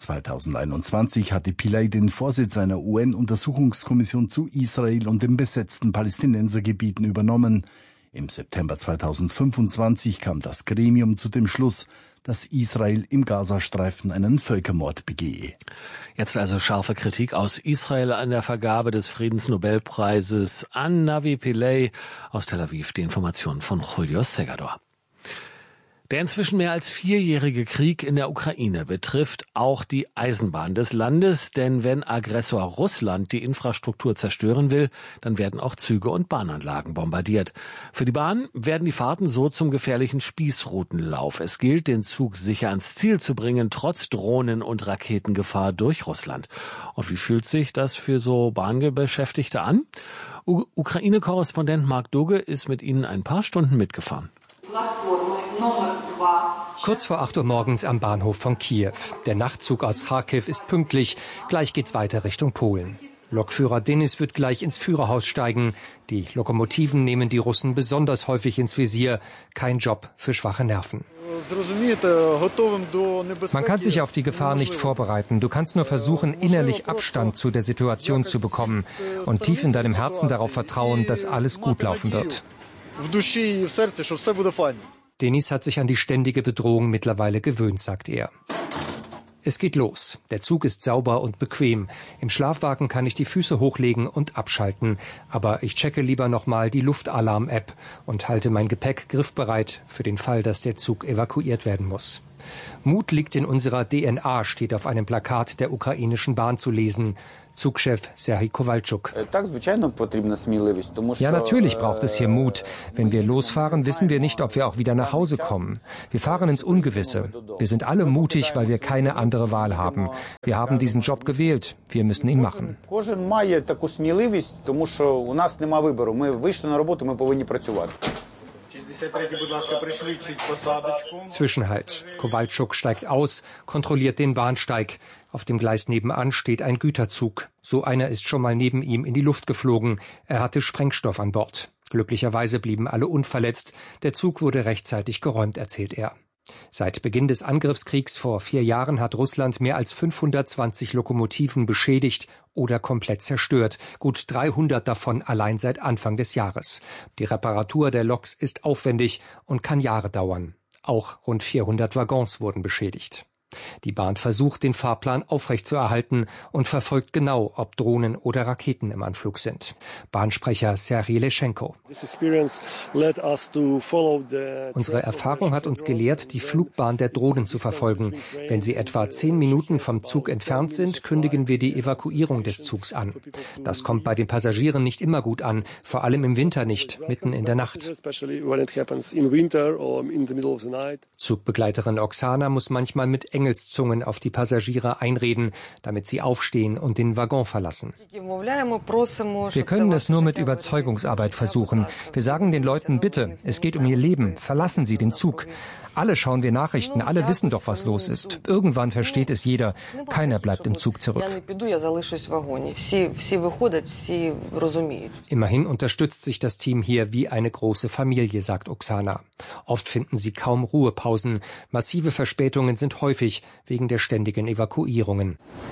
2021 hatte Pillay den Vorsitz einer UN-Untersuchungskommission zu Israel und den besetzten Palästinensergebieten übernommen. Im September 2025 kam das Gremium zu dem Schluss, dass Israel im Gazastreifen einen Völkermord begehe. Jetzt also scharfe Kritik aus Israel an der Vergabe des Friedensnobelpreises an Navi Pillay. Aus Tel Aviv die Informationen von Julio Segador. Der inzwischen mehr als 4-jährige Krieg in der Ukraine betrifft auch die Eisenbahn des Landes, denn wenn Aggressor Russland die Infrastruktur zerstören will, dann werden auch Züge und Bahnanlagen bombardiert. Für die Bahn werden die Fahrten so zum gefährlichen Spießrutenlauf. Es gilt, den Zug sicher ans Ziel zu bringen, trotz Drohnen- und Raketengefahr durch Russland. Und wie fühlt sich das für so Bahnbeschäftigte an? Ukraine-Korrespondent Mark Dugge ist mit ihnen ein paar Stunden mitgefahren. Kurz vor 8 Uhr morgens am Bahnhof von Kiew. Der Nachtzug aus Charkiw ist pünktlich. Gleich geht's weiter Richtung Polen. Lokführer Denis wird gleich ins Führerhaus steigen. Die Lokomotiven nehmen die Russen besonders häufig ins Visier. Kein Job für schwache Nerven. Man kann sich auf die Gefahr nicht vorbereiten. Du kannst nur versuchen, innerlich Abstand zu der Situation zu bekommen und tief in deinem Herzen darauf vertrauen, dass alles gut laufen wird. Denis hat sich an die ständige Bedrohung mittlerweile gewöhnt, sagt er. Es geht los. Der Zug ist sauber und bequem. Im Schlafwagen kann ich die Füße hochlegen und abschalten. Aber ich checke lieber nochmal die Luftalarm-App und halte mein Gepäck griffbereit für den Fall, dass der Zug evakuiert werden muss. Mut liegt in unserer DNA, steht auf einem Plakat der ukrainischen Bahn zu lesen. Zugchef Serhij Kowalczuk. Ja, natürlich braucht es hier Mut. Wenn wir losfahren, wissen wir nicht, ob wir auch wieder nach Hause kommen. Wir fahren ins Ungewisse. Wir sind alle mutig, weil wir keine andere Wahl haben. Wir haben diesen Job gewählt. Wir müssen ihn machen. Zwischenhalt. Kowalczuk steigt aus, kontrolliert den Bahnsteig. Auf dem Gleis nebenan steht ein Güterzug. So einer ist schon mal neben ihm in die Luft geflogen. Er hatte Sprengstoff an Bord. Glücklicherweise blieben alle unverletzt. Der Zug wurde rechtzeitig geräumt, erzählt er. Seit Beginn des Angriffskriegs vor 4 Jahren hat Russland mehr als 520 Lokomotiven beschädigt oder komplett zerstört. Gut 300 davon allein seit Anfang des Jahres. Die Reparatur der Loks ist aufwendig und kann Jahre dauern. Auch rund 400 Waggons wurden beschädigt. Die Bahn versucht, den Fahrplan aufrechtzuerhalten und verfolgt genau, ob Drohnen oder Raketen im Anflug sind. Bahnsprecher Serhij Leschenko. Unsere Erfahrung hat uns gelehrt, die Flugbahn der Drohnen zu verfolgen. Wenn sie etwa 10 Minuten vom Zug entfernt sind, kündigen wir die Evakuierung des Zugs an. Das kommt bei den Passagieren nicht immer gut an, vor allem im Winter nicht, mitten in der Nacht. Zugbegleiterin Oksana muss manchmal mit Engelszungen auf die Passagiere einreden, damit sie aufstehen und den Waggon verlassen. Wir können es nur mit Überzeugungsarbeit versuchen. Wir sagen den Leuten, bitte, es geht um ihr Leben, verlassen Sie den Zug. Alle schauen wir Nachrichten, alle wissen doch, was los ist. Irgendwann versteht es jeder. Keiner bleibt im Zug zurück. Immerhin unterstützt sich das Team hier wie eine große Familie, sagt Oksana. Oft finden sie kaum Ruhepausen. Massive Verspätungen sind häufig wegen der ständigen Evakuierungen.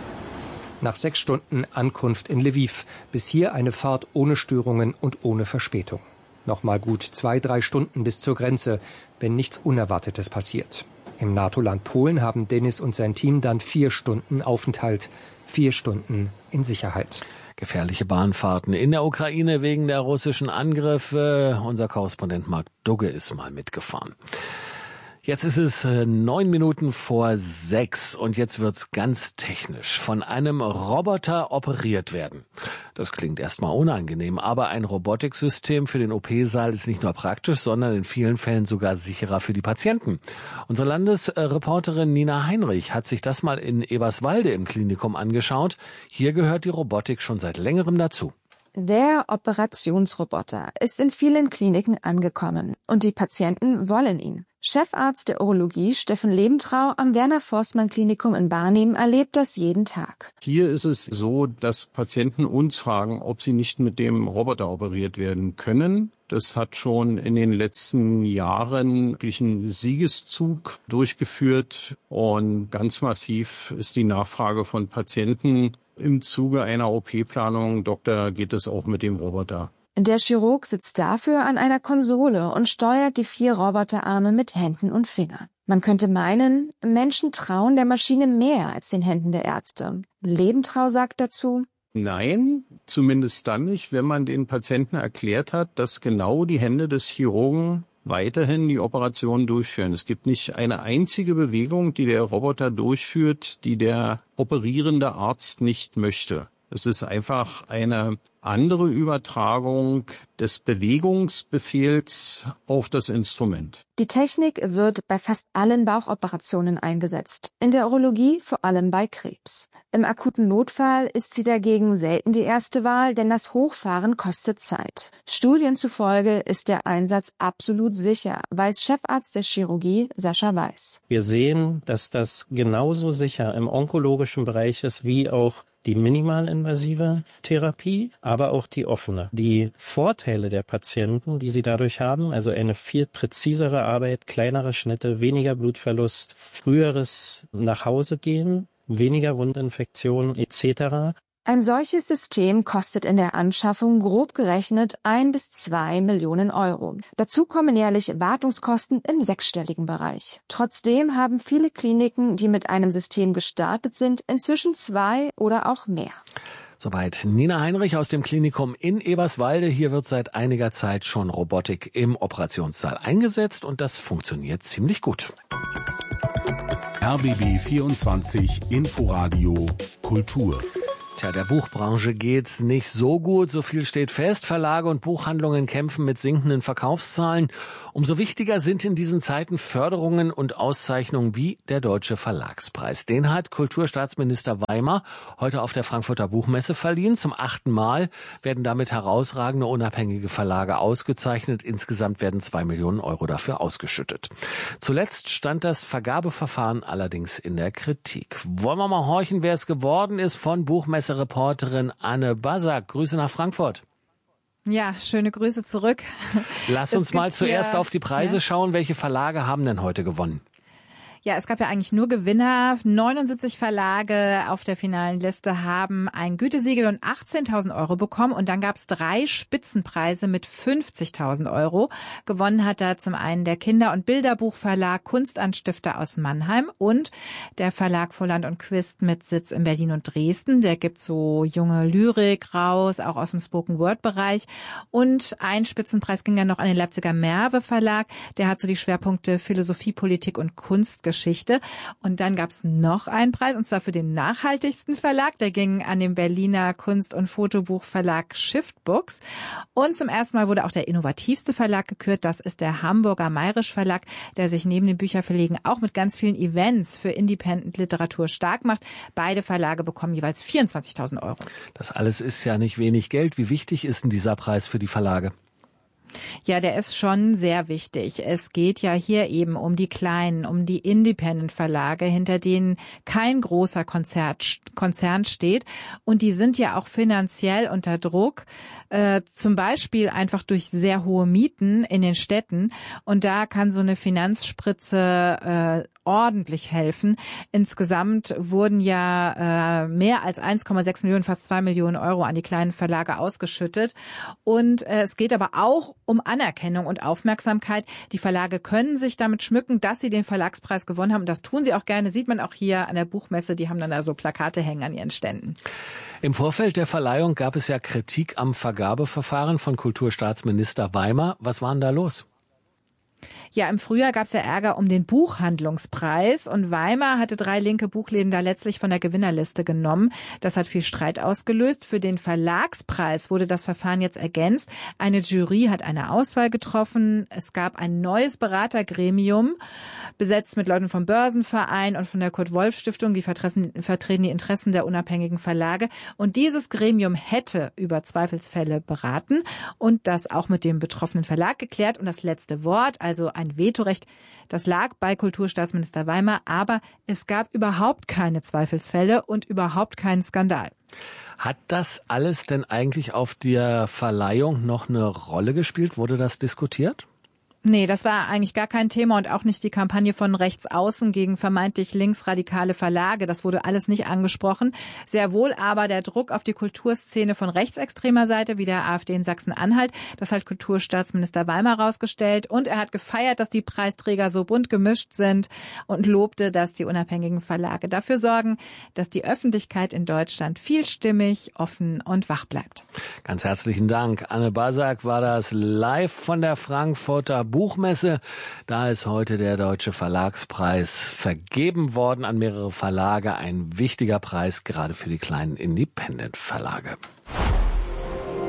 Nach 6 Stunden Ankunft in Lwiw. Bis hier eine Fahrt ohne Störungen und ohne Verspätung. Nochmal gut 2-3 Stunden bis zur Grenze, wenn nichts Unerwartetes passiert. Im NATO-Land Polen haben Denis und sein Team dann 4 Stunden Aufenthalt, 4 Stunden in Sicherheit. Gefährliche Bahnfahrten in der Ukraine wegen der russischen Angriffe. Unser Korrespondent Marc Dugge ist mal mitgefahren. Jetzt ist es 9 Minuten vor 6 und jetzt wird's ganz technisch. Von einem Roboter operiert werden. Das klingt erstmal unangenehm, aber ein Robotiksystem für den OP-Saal ist nicht nur praktisch, sondern in vielen Fällen sogar sicherer für die Patienten. Unsere Landesreporterin Nina Heinrich hat sich das mal in Eberswalde im Klinikum angeschaut. Hier gehört die Robotik schon seit längerem dazu. Der Operationsroboter ist in vielen Kliniken angekommen und die Patienten wollen ihn. Chefarzt der Urologie Steffen Lebentrau am Werner-Forstmann-Klinikum in Barnim erlebt das jeden Tag. Hier ist es so, dass Patienten uns fragen, ob sie nicht mit dem Roboter operiert werden können. Das hat schon in den letzten Jahren wirklich einen Siegeszug durchgeführt und ganz massiv ist die Nachfrage von Patienten im Zuge einer OP-Planung. Doktor, geht es auch mit dem Roboter? Der Chirurg sitzt dafür an einer Konsole und steuert die 4 Roboterarme mit Händen und Fingern. Man könnte meinen, Menschen trauen der Maschine mehr als den Händen der Ärzte. Lebentrau sagt dazu: Nein, zumindest dann nicht, wenn man den Patienten erklärt hat, dass genau die Hände des Chirurgen weiterhin die Operation durchführen. Es gibt nicht eine einzige Bewegung, die der Roboter durchführt, die der operierende Arzt nicht möchte. Es ist einfach eine andere Übertragung des Bewegungsbefehls auf das Instrument. Die Technik wird bei fast allen Bauchoperationen eingesetzt, in der Urologie vor allem bei Krebs. Im akuten Notfall ist sie dagegen selten die erste Wahl, denn das Hochfahren kostet Zeit. Studien zufolge ist der Einsatz absolut sicher, weiß Chefarzt der Chirurgie Sascha Weiß. Wir sehen, dass das genauso sicher im onkologischen Bereich ist wie auch die minimalinvasive Therapie, aber auch die offene. Die Vorteile der Patienten, die sie dadurch haben, also eine viel präzisere Arbeit, kleinere Schnitte, weniger Blutverlust, früheres Nachhausegehen, weniger Wundinfektionen etc. Ein solches System kostet in der Anschaffung grob gerechnet 1 bis 2 Millionen Euro. Dazu kommen jährlich Wartungskosten im sechsstelligen Bereich. Trotzdem haben viele Kliniken, die mit einem System gestartet sind, inzwischen 2 oder auch mehr. Soweit Nina Heinrich aus dem Klinikum in Eberswalde. Hier wird seit einiger Zeit schon Robotik im Operationssaal eingesetzt und das funktioniert ziemlich gut. RBB 24 Inforadio Kultur. Tja, der Buchbranche geht's nicht so gut, so viel steht fest. Verlage und Buchhandlungen kämpfen mit sinkenden Verkaufszahlen. Umso wichtiger sind in diesen Zeiten Förderungen und Auszeichnungen wie der Deutsche Verlagspreis. Den hat Kulturstaatsminister Weimar heute auf der Frankfurter Buchmesse verliehen. Zum 8. Mal werden damit herausragende unabhängige Verlage ausgezeichnet. Insgesamt werden 2 Millionen Euro dafür ausgeschüttet. Zuletzt stand das Vergabeverfahren allerdings in der Kritik. Wollen wir mal horchen, wer es geworden ist von Buchmessereporterin Anne Basak. Grüße nach Frankfurt. Ja, schöne Grüße zurück. Lass uns mal zuerst auf die Preise schauen. Welche Verlage haben denn heute gewonnen? Ja, es gab ja eigentlich nur Gewinner. 79 Verlage auf der finalen Liste haben ein Gütesiegel und 18.000 Euro bekommen. Und dann gab es 3 Spitzenpreise mit 50.000 Euro. Gewonnen hat da zum einen der Kinder- und Bilderbuchverlag Kunstanstifter aus Mannheim und der Verlag Volland und Quist mit Sitz in Berlin und Dresden. Der gibt so junge Lyrik raus, auch aus dem Spoken-Word-Bereich. Und ein Spitzenpreis ging dann noch an den Leipziger Merve Verlag. Der hat so die Schwerpunkte Philosophie, Politik und Kunstgeschichte. Und dann gab es noch einen Preis, und zwar für den nachhaltigsten Verlag. Der ging an den Berliner Kunst- und Fotobuchverlag Shiftbooks. Und zum ersten Mal wurde auch der innovativste Verlag gekürt. Das ist der Hamburger Mayrisch Verlag, der sich neben den Bücherverlegen auch mit ganz vielen Events für Independent-Literatur stark macht. Beide Verlage bekommen jeweils 24.000 Euro. Das alles ist ja nicht wenig Geld. Wie wichtig ist denn dieser Preis für die Verlage? Ja, der ist schon sehr wichtig. Es geht ja hier eben um die kleinen, um die Independent-Verlage, hinter denen kein großer Konzern steht. Und die sind ja auch finanziell unter Druck, zum Beispiel einfach durch sehr hohe Mieten in den Städten. Und da kann so eine Finanzspritze ordentlich helfen. Insgesamt wurden ja mehr als 1,6 Millionen, fast 2 Millionen Euro an die kleinen Verlage ausgeschüttet. Und es geht aber auch um Anerkennung und Aufmerksamkeit. Die Verlage können sich damit schmücken, dass sie den Verlagspreis gewonnen haben. Und das tun sie auch gerne. Sieht man auch hier an der Buchmesse. Die haben dann da so Plakate hängen an ihren Ständen. Im Vorfeld der Verleihung gab es ja Kritik am Vergabeverfahren von Kulturstaatsminister Weimar. Was war denn da los? Ja, im Frühjahr gab es ja Ärger um den Buchhandlungspreis und Weimar hatte 3 linke Buchläden da letztlich von der Gewinnerliste genommen. Das hat viel Streit ausgelöst. Für den Verlagspreis wurde das Verfahren jetzt ergänzt. Eine Jury hat eine Auswahl getroffen. Es gab ein neues Beratergremium, besetzt mit Leuten vom Börsenverein und von der Kurt-Wolf-Stiftung. Die vertreten die Interessen der unabhängigen Verlage. Und dieses Gremium hätte über Zweifelsfälle beraten und das auch mit dem betroffenen Verlag geklärt. Und das letzte Wort, also ein Vetorecht, das lag bei Kulturstaatsminister Weimar, aber es gab überhaupt keine Zweifelsfälle und überhaupt keinen Skandal. Hat das alles denn eigentlich auf der Verleihung noch eine Rolle gespielt? Wurde das diskutiert? Nee, das war eigentlich gar kein Thema und auch nicht die Kampagne von rechts außen gegen vermeintlich linksradikale Verlage. Das wurde alles nicht angesprochen. Sehr wohl aber der Druck auf die Kulturszene von rechtsextremer Seite, wie der AfD in Sachsen-Anhalt. Das hat Kulturstaatsminister Weimar rausgestellt. Und er hat gefeiert, dass die Preisträger so bunt gemischt sind und lobte, dass die unabhängigen Verlage dafür sorgen, dass die Öffentlichkeit in Deutschland vielstimmig, offen und wach bleibt. Ganz herzlichen Dank. Anne Basak war das live von der Frankfurter Buchmesse. Da ist heute der Deutsche Verlagspreis vergeben worden an mehrere Verlage. Ein wichtiger Preis, gerade für die kleinen Independent-Verlage.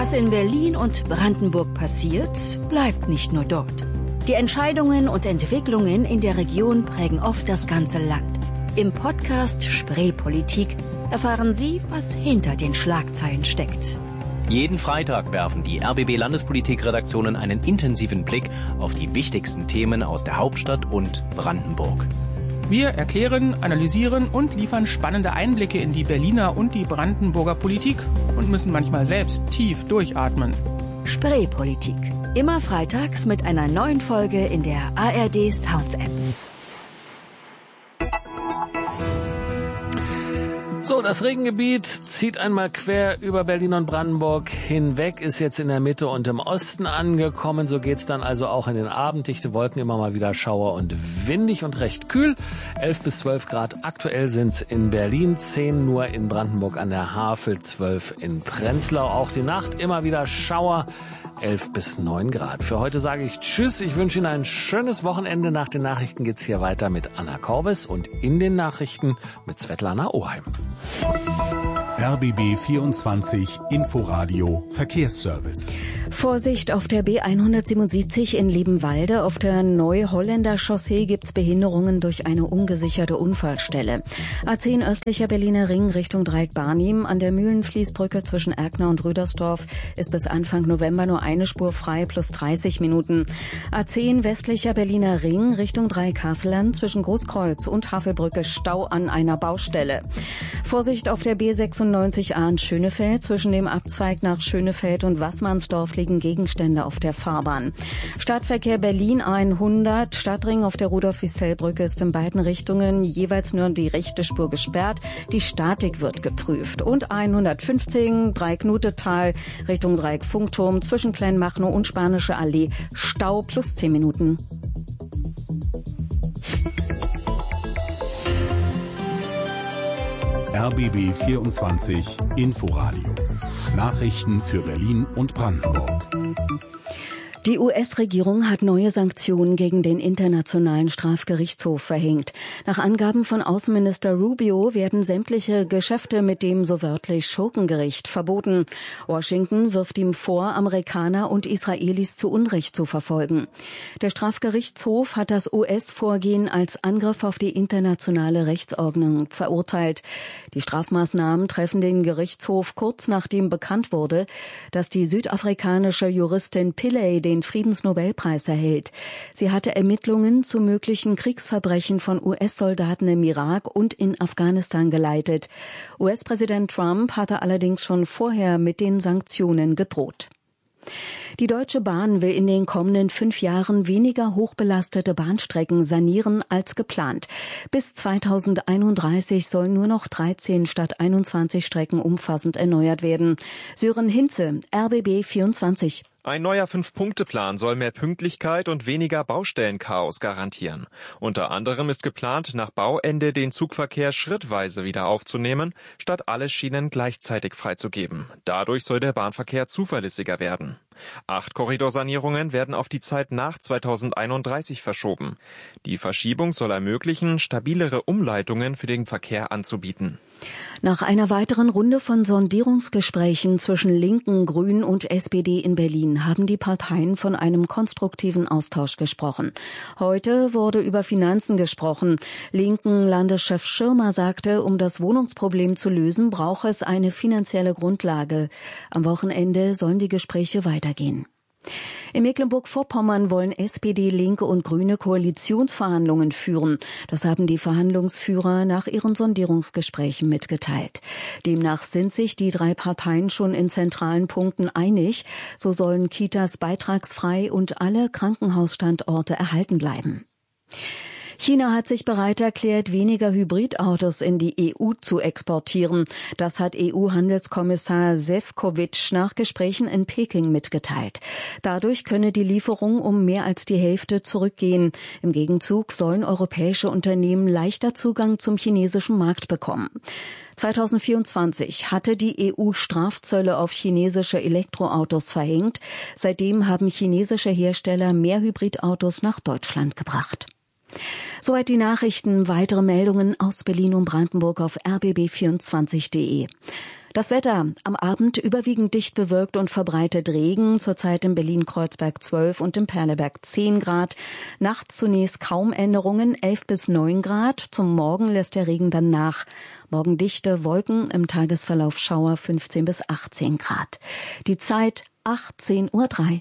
Was in Berlin und Brandenburg passiert, bleibt nicht nur dort. Die Entscheidungen und Entwicklungen in der Region prägen oft das ganze Land. Im Podcast Spreepolitik erfahren Sie, was hinter den Schlagzeilen steckt. Jeden Freitag werfen die RBB-Landespolitik-Redaktionen einen intensiven Blick auf die wichtigsten Themen aus der Hauptstadt und Brandenburg. Wir erklären, analysieren und liefern spannende Einblicke in die Berliner und die Brandenburger Politik und müssen manchmal selbst tief durchatmen. Spreepolitik. Immer freitags mit einer neuen Folge in der ARD Sounds App. So, das Regengebiet zieht einmal quer über Berlin und Brandenburg hinweg, ist jetzt in der Mitte und im Osten angekommen. So geht's dann also auch in den Abend. Dichte Wolken, immer mal wieder Schauer und windig und recht kühl. 11 bis 12 Grad. Aktuell sind's in Berlin, 10 nur in Brandenburg an der Havel, 12 in Prenzlau. Auch die Nacht immer wieder Schauer. 11 bis 9 Grad. Für heute sage ich Tschüss. Ich wünsche Ihnen ein schönes Wochenende. Nach den Nachrichten geht's hier weiter mit Anna Korbes und in den Nachrichten mit Svetlana Oheim. RBB 24 Inforadio Verkehrsservice. Vorsicht auf der B177 in Liebenwalde. Auf der Neuholländer Chaussee gibt's Behinderungen durch eine ungesicherte Unfallstelle. A10 östlicher Berliner Ring Richtung Dreieck Barnim. An der Mühlenfließbrücke zwischen Erkner und Rüdersdorf ist bis Anfang November nur eine Spur frei plus 30 Minuten. A10 westlicher Berliner Ring Richtung Dreieck Havelland zwischen Großkreuz und Havelbrücke Stau an einer Baustelle. Vorsicht auf der B96A in Schönefeld. Zwischen dem Abzweig nach Schönefeld und Wassmannsdorf liegen Gegenstände auf der Fahrbahn. Stadtverkehr Berlin 100. Stadtring auf der Rudolf-Wissell-Brücke ist in beiden Richtungen jeweils nur die rechte Spur gesperrt. Die Statik wird geprüft. Und 115 Dreieck-Nutetal Richtung Dreieck-Funkturm zwischen Kleinmachnow und Spanische Allee. Stau plus 10 Minuten. RBB 24 Inforadio. Nachrichten für Berlin und Brandenburg. Die US-Regierung hat neue Sanktionen gegen den Internationalen Strafgerichtshof verhängt. Nach Angaben von Außenminister Rubio werden sämtliche Geschäfte mit dem so wörtlich Schurkengericht verboten. Washington wirft ihm vor, Amerikaner und Israelis zu Unrecht zu verfolgen. Der Strafgerichtshof hat das US-Vorgehen als Angriff auf die internationale Rechtsordnung verurteilt. Die Strafmaßnahmen treffen den Gerichtshof kurz nachdem bekannt wurde, dass die südafrikanische Juristin Pillay den Friedensnobelpreis erhält. Sie hatte Ermittlungen zu möglichen Kriegsverbrechen von US-Soldaten im Irak und in Afghanistan geleitet. US-Präsident Trump hatte allerdings schon vorher mit den Sanktionen gedroht. Die Deutsche Bahn will in den kommenden 5 Jahren weniger hochbelastete Bahnstrecken sanieren als geplant. Bis 2031 sollen nur noch 13 statt 21 Strecken umfassend erneuert werden. Sören Hinze, RBB 24. Ein neuer 5-Punkte-Plan soll mehr Pünktlichkeit und weniger Baustellenchaos garantieren. Unter anderem ist geplant, nach Bauende den Zugverkehr schrittweise wieder aufzunehmen, statt alle Schienen gleichzeitig freizugeben. Dadurch soll der Bahnverkehr zuverlässiger werden. 8 Korridorsanierungen werden auf die Zeit nach 2031 verschoben. Die Verschiebung soll ermöglichen, stabilere Umleitungen für den Verkehr anzubieten. Nach einer weiteren Runde von Sondierungsgesprächen zwischen Linken, Grünen und SPD in Berlin haben die Parteien von einem konstruktiven Austausch gesprochen. Heute wurde über Finanzen gesprochen. Linken Landeschef Schirmer sagte, um das Wohnungsproblem zu lösen, brauche es eine finanzielle Grundlage. Am Wochenende sollen die Gespräche weitergehen. In Mecklenburg-Vorpommern wollen SPD, Linke und Grüne Koalitionsverhandlungen führen. Das haben die Verhandlungsführer nach ihren Sondierungsgesprächen mitgeteilt. Demnach sind sich die 3 Parteien schon in zentralen Punkten einig. So sollen Kitas beitragsfrei und alle Krankenhausstandorte erhalten bleiben. China hat sich bereit erklärt, weniger Hybridautos in die EU zu exportieren. Das hat EU-Handelskommissar Šefčovič nach Gesprächen in Peking mitgeteilt. Dadurch könne die Lieferung um mehr als die Hälfte zurückgehen. Im Gegenzug sollen europäische Unternehmen leichter Zugang zum chinesischen Markt bekommen. 2024 hatte die EU Strafzölle auf chinesische Elektroautos verhängt. Seitdem haben chinesische Hersteller mehr Hybridautos nach Deutschland gebracht. Soweit die Nachrichten. Weitere Meldungen aus Berlin und Brandenburg auf rbb24.de. Das Wetter am Abend überwiegend dicht bewölkt und verbreitet Regen. Zurzeit in Berlin-Kreuzberg 12 und im Perleberg 10 Grad. Nachts zunächst kaum Änderungen, 11 bis 9 Grad. Zum Morgen lässt der Regen dann nach. Morgen dichte Wolken, im Tagesverlauf Schauer 15 bis 18 Grad. Die Zeit 18:03 Uhr.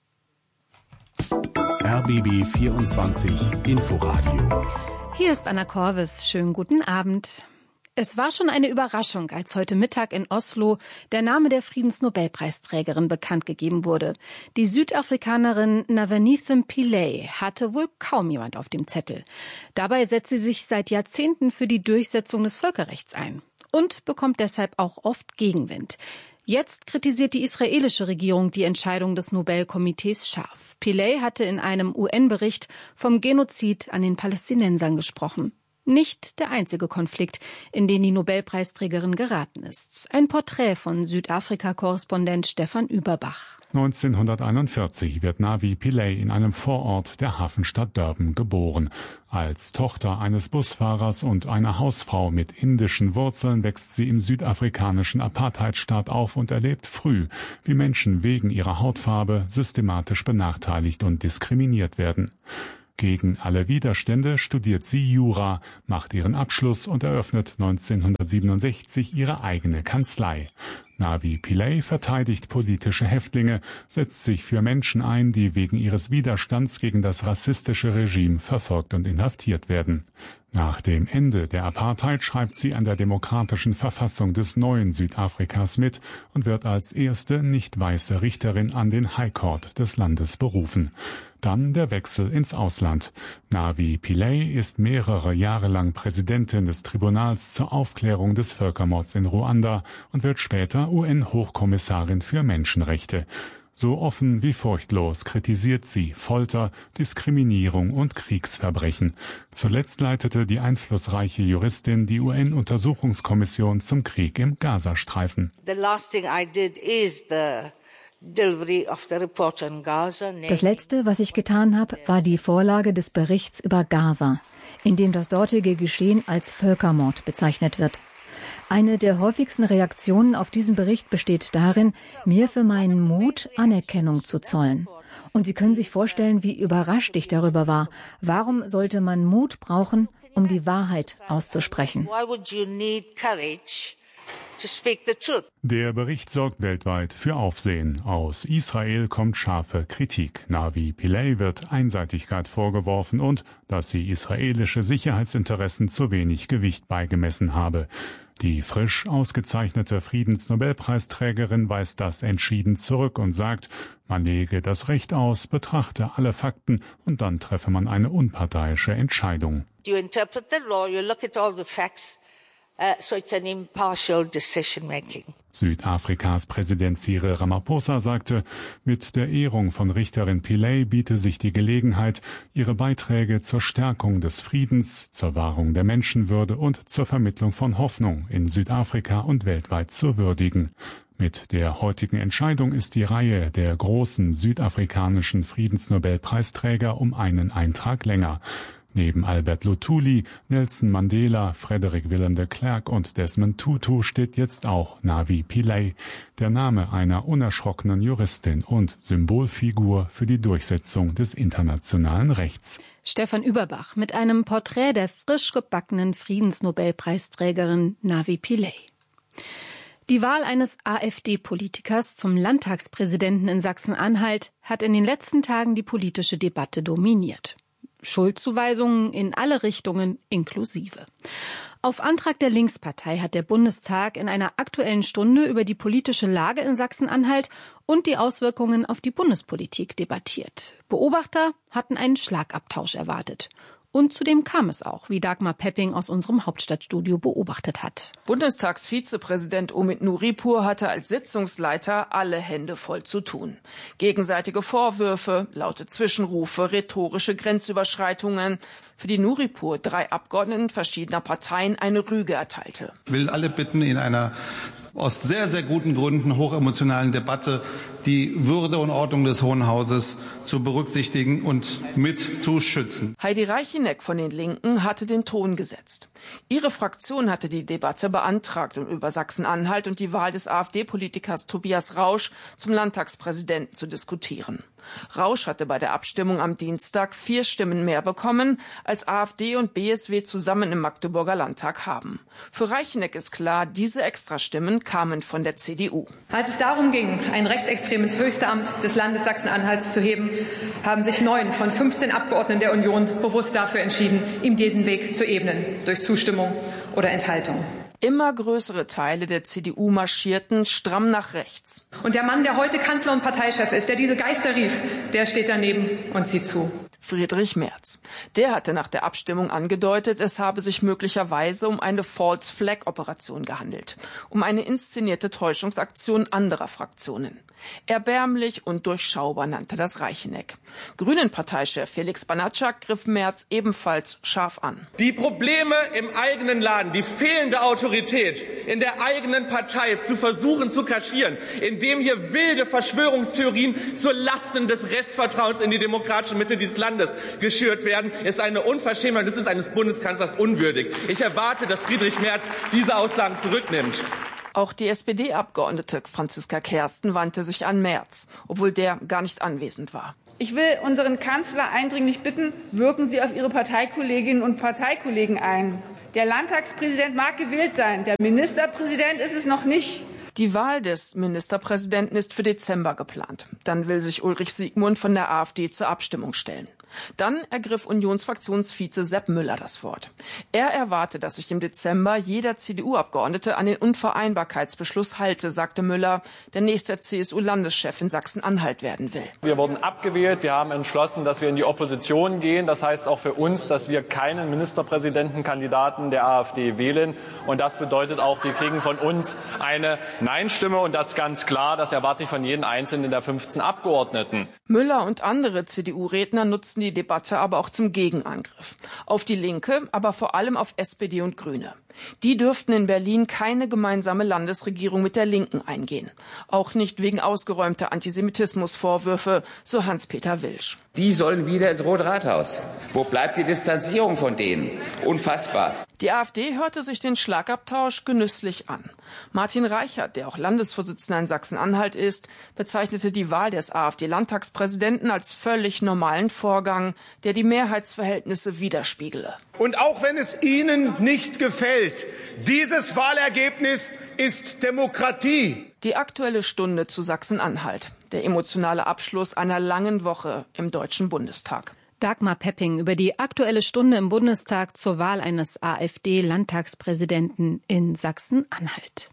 RBB 24 Inforadio. Hier ist Anna Korvis. Schönen guten Abend. Es war schon eine Überraschung, als heute Mittag in Oslo der Name der Friedensnobelpreisträgerin bekannt gegeben wurde. Die Südafrikanerin Navanitha Pillay hatte wohl kaum jemand auf dem Zettel. Dabei setzt sie sich seit Jahrzehnten für die Durchsetzung des Völkerrechts ein und bekommt deshalb auch oft Gegenwind. Jetzt kritisiert die israelische Regierung die Entscheidung des Nobelkomitees scharf. Pillay hatte in einem UN-Bericht vom Genozid an den Palästinensern gesprochen. Nicht der einzige Konflikt, in den die Nobelpreisträgerin geraten ist. Ein Porträt von Südafrika-Korrespondent Stefan Überbach. 1941 wird Navi Pillay in einem Vorort der Hafenstadt Durban geboren. Als Tochter eines Busfahrers und einer Hausfrau mit indischen Wurzeln wächst sie im südafrikanischen Apartheidstaat auf und erlebt früh, wie Menschen wegen ihrer Hautfarbe systematisch benachteiligt und diskriminiert werden. Gegen alle Widerstände studiert sie Jura, macht ihren Abschluss und eröffnet 1967 ihre eigene Kanzlei. Navi Pillay verteidigt politische Häftlinge, setzt sich für Menschen ein, die wegen ihres Widerstands gegen das rassistische Regime verfolgt und inhaftiert werden. Nach dem Ende der Apartheid schreibt sie an der demokratischen Verfassung des neuen Südafrikas mit und wird als erste nicht weiße Richterin an den High Court des Landes berufen. Dann der Wechsel ins Ausland. Navi Pillay ist mehrere Jahre lang Präsidentin des Tribunals zur Aufklärung des Völkermords in Ruanda und wird später UN-Hochkommissarin für Menschenrechte. So offen wie furchtlos kritisiert sie Folter, Diskriminierung und Kriegsverbrechen. Zuletzt leitete die einflussreiche Juristin die UN-Untersuchungskommission zum Krieg im Gazastreifen. Das Letzte, was ich getan habe, war die Vorlage des Berichts über Gaza, in dem das dortige Geschehen als Völkermord bezeichnet wird. Eine der häufigsten Reaktionen auf diesen Bericht besteht darin, mir für meinen Mut Anerkennung zu zollen. Und Sie können sich vorstellen, wie überrascht ich darüber war. Warum sollte man Mut brauchen, um die Wahrheit auszusprechen? Der Bericht sorgt weltweit für Aufsehen. Aus Israel kommt scharfe Kritik. Navi Pillay wird Einseitigkeit vorgeworfen und, dass sie israelische Sicherheitsinteressen zu wenig Gewicht beigemessen habe. Die frisch ausgezeichnete Friedensnobelpreisträgerin weist das entschieden zurück und sagt, man lege das Recht aus, betrachte alle Fakten und dann treffe man eine unparteiische Entscheidung. You interpret the law, you look at all the facts. So it's an impartial decision making. Südafrikas Präsident Cyril Ramaphosa sagte, mit der Ehrung von Richterin Pillay biete sich die Gelegenheit, ihre Beiträge zur Stärkung des Friedens, zur Wahrung der Menschenwürde und zur Vermittlung von Hoffnung in Südafrika und weltweit zu würdigen. Mit der heutigen Entscheidung ist die Reihe der großen südafrikanischen Friedensnobelpreisträger um einen Eintrag länger. Neben Albert Luthuli, Nelson Mandela, Frederick Willem de Klerk und Desmond Tutu steht jetzt auch Navi Pillay, der Name einer unerschrockenen Juristin und Symbolfigur für die Durchsetzung des internationalen Rechts. Stefan Überbach mit einem Porträt der frisch gebackenen Friedensnobelpreisträgerin Navi Pillay. Die Wahl eines AfD-Politikers zum Landtagspräsidenten in Sachsen-Anhalt hat in den letzten Tagen die politische Debatte dominiert. Schuldzuweisungen in alle Richtungen inklusive. Auf Antrag der Linkspartei hat der Bundestag in einer Aktuellen Stunde über die politische Lage in Sachsen-Anhalt und die Auswirkungen auf die Bundespolitik debattiert. Beobachter hatten einen Schlagabtausch erwartet. Und zudem kam es auch, wie Dagmar Pepping aus unserem Hauptstadtstudio beobachtet hat. Bundestagsvizepräsident Omid Nuripur hatte als Sitzungsleiter alle Hände voll zu tun. Gegenseitige Vorwürfe, laute Zwischenrufe, rhetorische Grenzüberschreitungen, für die Nuripur 3 Abgeordneten verschiedener Parteien eine Rüge erteilte. Ich will alle bitten, in einer aus sehr, sehr guten Gründen hochemotionalen Debatte die Würde und Ordnung des Hohen Hauses zu berücksichtigen und mit zu schützen. Heidi Reicheneck von den Linken hatte den Ton gesetzt. Ihre Fraktion hatte die Debatte beantragt, um über Sachsen-Anhalt und die Wahl des AfD-Politikers Tobias Rausch zum Landtagspräsidenten zu diskutieren. Rausch hatte bei der Abstimmung am Dienstag 4 Stimmen mehr bekommen, als AfD und BSW zusammen im Magdeburger Landtag haben. Für Reicheneck ist klar, diese Extrastimmen kamen von der CDU. Als es darum ging, ein rechtsextremes Höchstamt des Landes Sachsen-Anhalts zu heben, haben sich 9 von 15 Abgeordneten der Union bewusst dafür entschieden, ihm diesen Weg zu ebnen, durch Zustimmung oder Enthaltung. Immer größere Teile der CDU marschierten stramm nach rechts. Und der Mann, der heute Kanzler und Parteichef ist, der diese Geister rief, der steht daneben und sieht zu. Friedrich Merz. Der hatte nach der Abstimmung angedeutet, es habe sich möglicherweise um eine False-Flag-Operation gehandelt, um eine inszenierte Täuschungsaktion anderer Fraktionen. Erbärmlich und durchschaubar nannte das Reicheneck. Grünen-Parteichef Felix Banatschak griff Merz ebenfalls scharf an. Die Probleme im eigenen Laden, die fehlende Autorität in der eigenen Partei zu versuchen zu kaschieren, indem hier wilde Verschwörungstheorien zu Lasten des Restvertrauens in die demokratische Mitte dieses Landes geschürt werden, ist eine Unverschämtheit, das ist eines Bundeskanzlers unwürdig. Ich erwarte, dass Friedrich Merz diese Aussagen zurücknimmt. Auch die SPD-Abgeordnete Franziska Kersten wandte sich an Merz, obwohl der gar nicht anwesend war. Ich will unseren Kanzler eindringlich bitten, wirken Sie auf Ihre Parteikolleginnen und Parteikollegen ein. Der Landtagspräsident mag gewählt sein, der Ministerpräsident ist es noch nicht. Die Wahl des Ministerpräsidenten ist für Dezember geplant. Dann will sich Ulrich Siegmund von der AfD zur Abstimmung stellen. Dann ergriff Unionsfraktionsvize Sepp Müller das Wort. Er erwarte, dass sich im Dezember jeder CDU-Abgeordnete an den Unvereinbarkeitsbeschluss halte, sagte Müller, der nächste CSU-Landeschef in Sachsen-Anhalt werden will. Wir wurden abgewählt. Wir haben entschlossen, dass wir in die Opposition gehen. Das heißt auch für uns, dass wir keinen Ministerpräsidentenkandidaten der AfD wählen. Und das bedeutet auch, die kriegen von uns eine Nein-Stimme. Und das ganz klar, das erwarte ich von jedem Einzelnen der 15 Abgeordneten. Müller und andere CDU-Redner nutzten die Debatte aber auch zum Gegenangriff. Auf die Linke, aber vor allem auf SPD und Grüne. Die dürften in Berlin keine gemeinsame Landesregierung mit der Linken eingehen. Auch nicht wegen ausgeräumter Antisemitismusvorwürfe, so Hans-Peter Wilsch. Die sollen wieder ins Rote Rathaus. Wo bleibt die Distanzierung von denen? Unfassbar. Die AfD hörte sich den Schlagabtausch genüsslich an. Martin Reichert, der auch Landesvorsitzender in Sachsen-Anhalt ist, bezeichnete die Wahl des AfD-Landtagspräsidenten als völlig normalen Vorgang, der die Mehrheitsverhältnisse widerspiegele. Und auch wenn es Ihnen nicht gefällt, dieses Wahlergebnis ist Demokratie. Die Aktuelle Stunde zu Sachsen-Anhalt. Der emotionale Abschluss einer langen Woche im Deutschen Bundestag. Dagmar Pepping über die Aktuelle Stunde im Bundestag zur Wahl eines AfD-Landtagspräsidenten in Sachsen-Anhalt.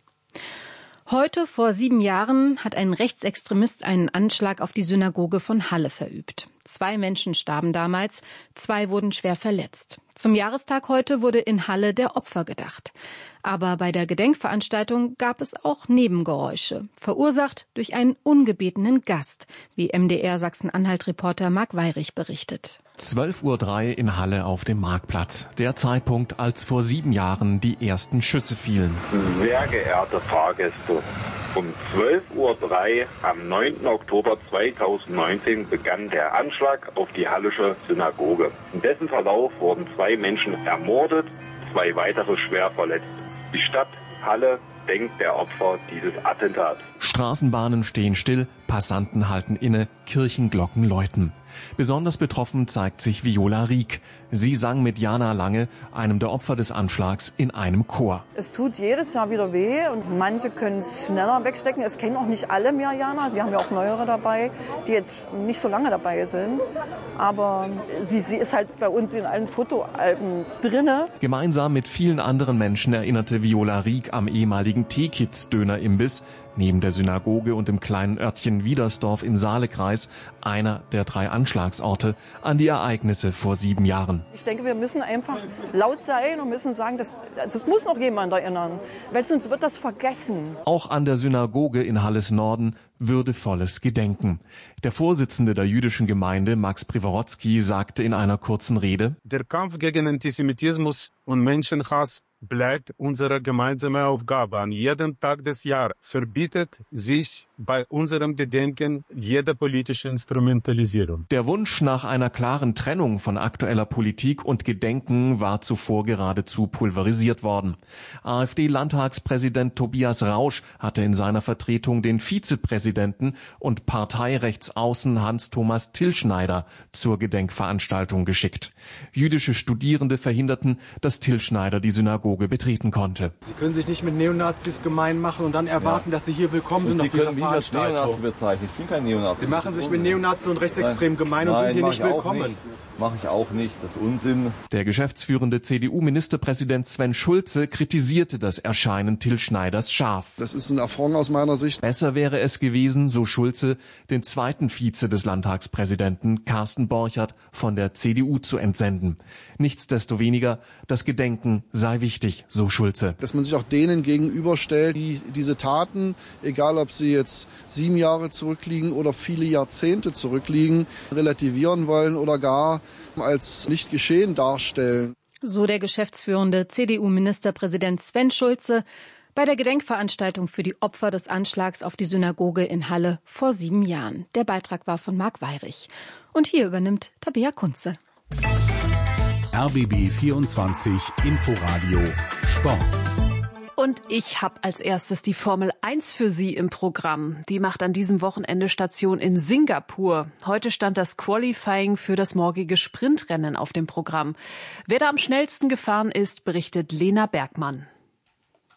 Heute vor 7 Jahren hat ein Rechtsextremist einen Anschlag auf die Synagoge von Halle verübt. 2 Menschen starben damals, 2 wurden schwer verletzt. Zum Jahrestag heute wurde in Halle der Opfer gedacht. Aber bei der Gedenkveranstaltung gab es auch Nebengeräusche, verursacht durch einen ungebetenen Gast, wie MDR Sachsen-Anhalt-Reporter Marc Weyrich berichtet. 12:03 Uhr in Halle auf dem Marktplatz. Der Zeitpunkt, als vor 7 Jahren die ersten Schüsse fielen. Sehr geehrte Fahrgäste, um 12:03 Uhr am 9. Oktober 2019 begann der Anschlag auf die Hallische Synagoge. In dessen Verlauf wurden 2 Menschen ermordet, 2 weitere schwer verletzt. Die Stadt Halle denkt der Opfer dieses Attentats. Straßenbahnen stehen still, Passanten halten inne, Kirchenglocken läuten. Besonders betroffen zeigt sich Viola Rieck. Sie sang mit Jana Lange, einem der Opfer des Anschlags, in einem Chor. Es tut jedes Jahr wieder weh und manche können es schneller wegstecken. Es kennen auch nicht alle mehr Jana. Wir haben ja auch neuere dabei, die jetzt nicht so lange dabei sind. Aber sie ist halt bei uns in allen Fotoalben drinne. Gemeinsam mit vielen anderen Menschen erinnerte Viola Rieck am ehemaligen T-Kids-Döner-Imbiss neben der Synagoge und dem kleinen Örtchen Wiedersdorf im Saalekreis, einer der 3 Anschlagsorte, an die Ereignisse vor 7 Jahren. Ich denke, wir müssen einfach laut sein und müssen sagen, das muss noch jemand erinnern, weil sonst wird das vergessen. Auch an der Synagoge in Halles Norden würdevolles Gedenken. Der Vorsitzende der jüdischen Gemeinde, Max Priworodzki, sagte in einer kurzen Rede: Der Kampf gegen Antisemitismus und Menschenhass bleibt unsere gemeinsame Aufgabe an jedem Tag des Jahres. Verbietet sich bei unserem Gedenken jede politische Instrumentalisierung. Der Wunsch nach einer klaren Trennung von aktueller Politik und Gedenken war zuvor geradezu pulverisiert worden. AfD-Landtagspräsident Tobias Rausch hatte in seiner Vertretung den Vizepräsidenten und Parteirechtsaußen Hans-Thomas Tillschneider zur Gedenkveranstaltung geschickt. Jüdische Studierende verhinderten, dass Tillschneider die Synagoge betreten konnte. Sie können sich nicht mit Neonazis gemein machen und dann erwarten, dass Sie hier willkommen sind auf dieser Veranstaltung. Ich bin kein Neonazi. Sie machen sich mit Neonazis und Rechtsextremen gemein und sind hier nicht willkommen. Mache ich auch nicht, das ist Unsinn. Der geschäftsführende CDU-Ministerpräsident Sven Schulze kritisierte das Erscheinen Tillschneiders scharf. Das ist ein Affront aus meiner Sicht. Besser wäre es gewesen, so Schulze, den zweiten Vize des Landtagspräsidenten Carsten Borchert von der CDU zu entsenden. Nichtsdestoweniger, das Gedenken sei wichtig, so Schulze. Dass man sich auch denen gegenüberstellt, die diese Taten, egal ob sie jetzt 7 Jahre zurückliegen oder viele Jahrzehnte zurückliegen, relativieren wollen oder gar als nicht geschehen darstellen. So der geschäftsführende CDU-Ministerpräsident Sven Schulze bei der Gedenkveranstaltung für die Opfer des Anschlags auf die Synagoge in Halle vor 7 Jahren. Der Beitrag war von Marc Weirich. Und hier übernimmt Tabea Kunze. RBB 24 Inforadio Sport. Und ich habe als erstes die Formel 1 für Sie im Programm. Die macht an diesem Wochenende Station in Singapur. Heute stand das Qualifying für das morgige Sprintrennen auf dem Programm. Wer da am schnellsten gefahren ist, berichtet Lena Bergmann.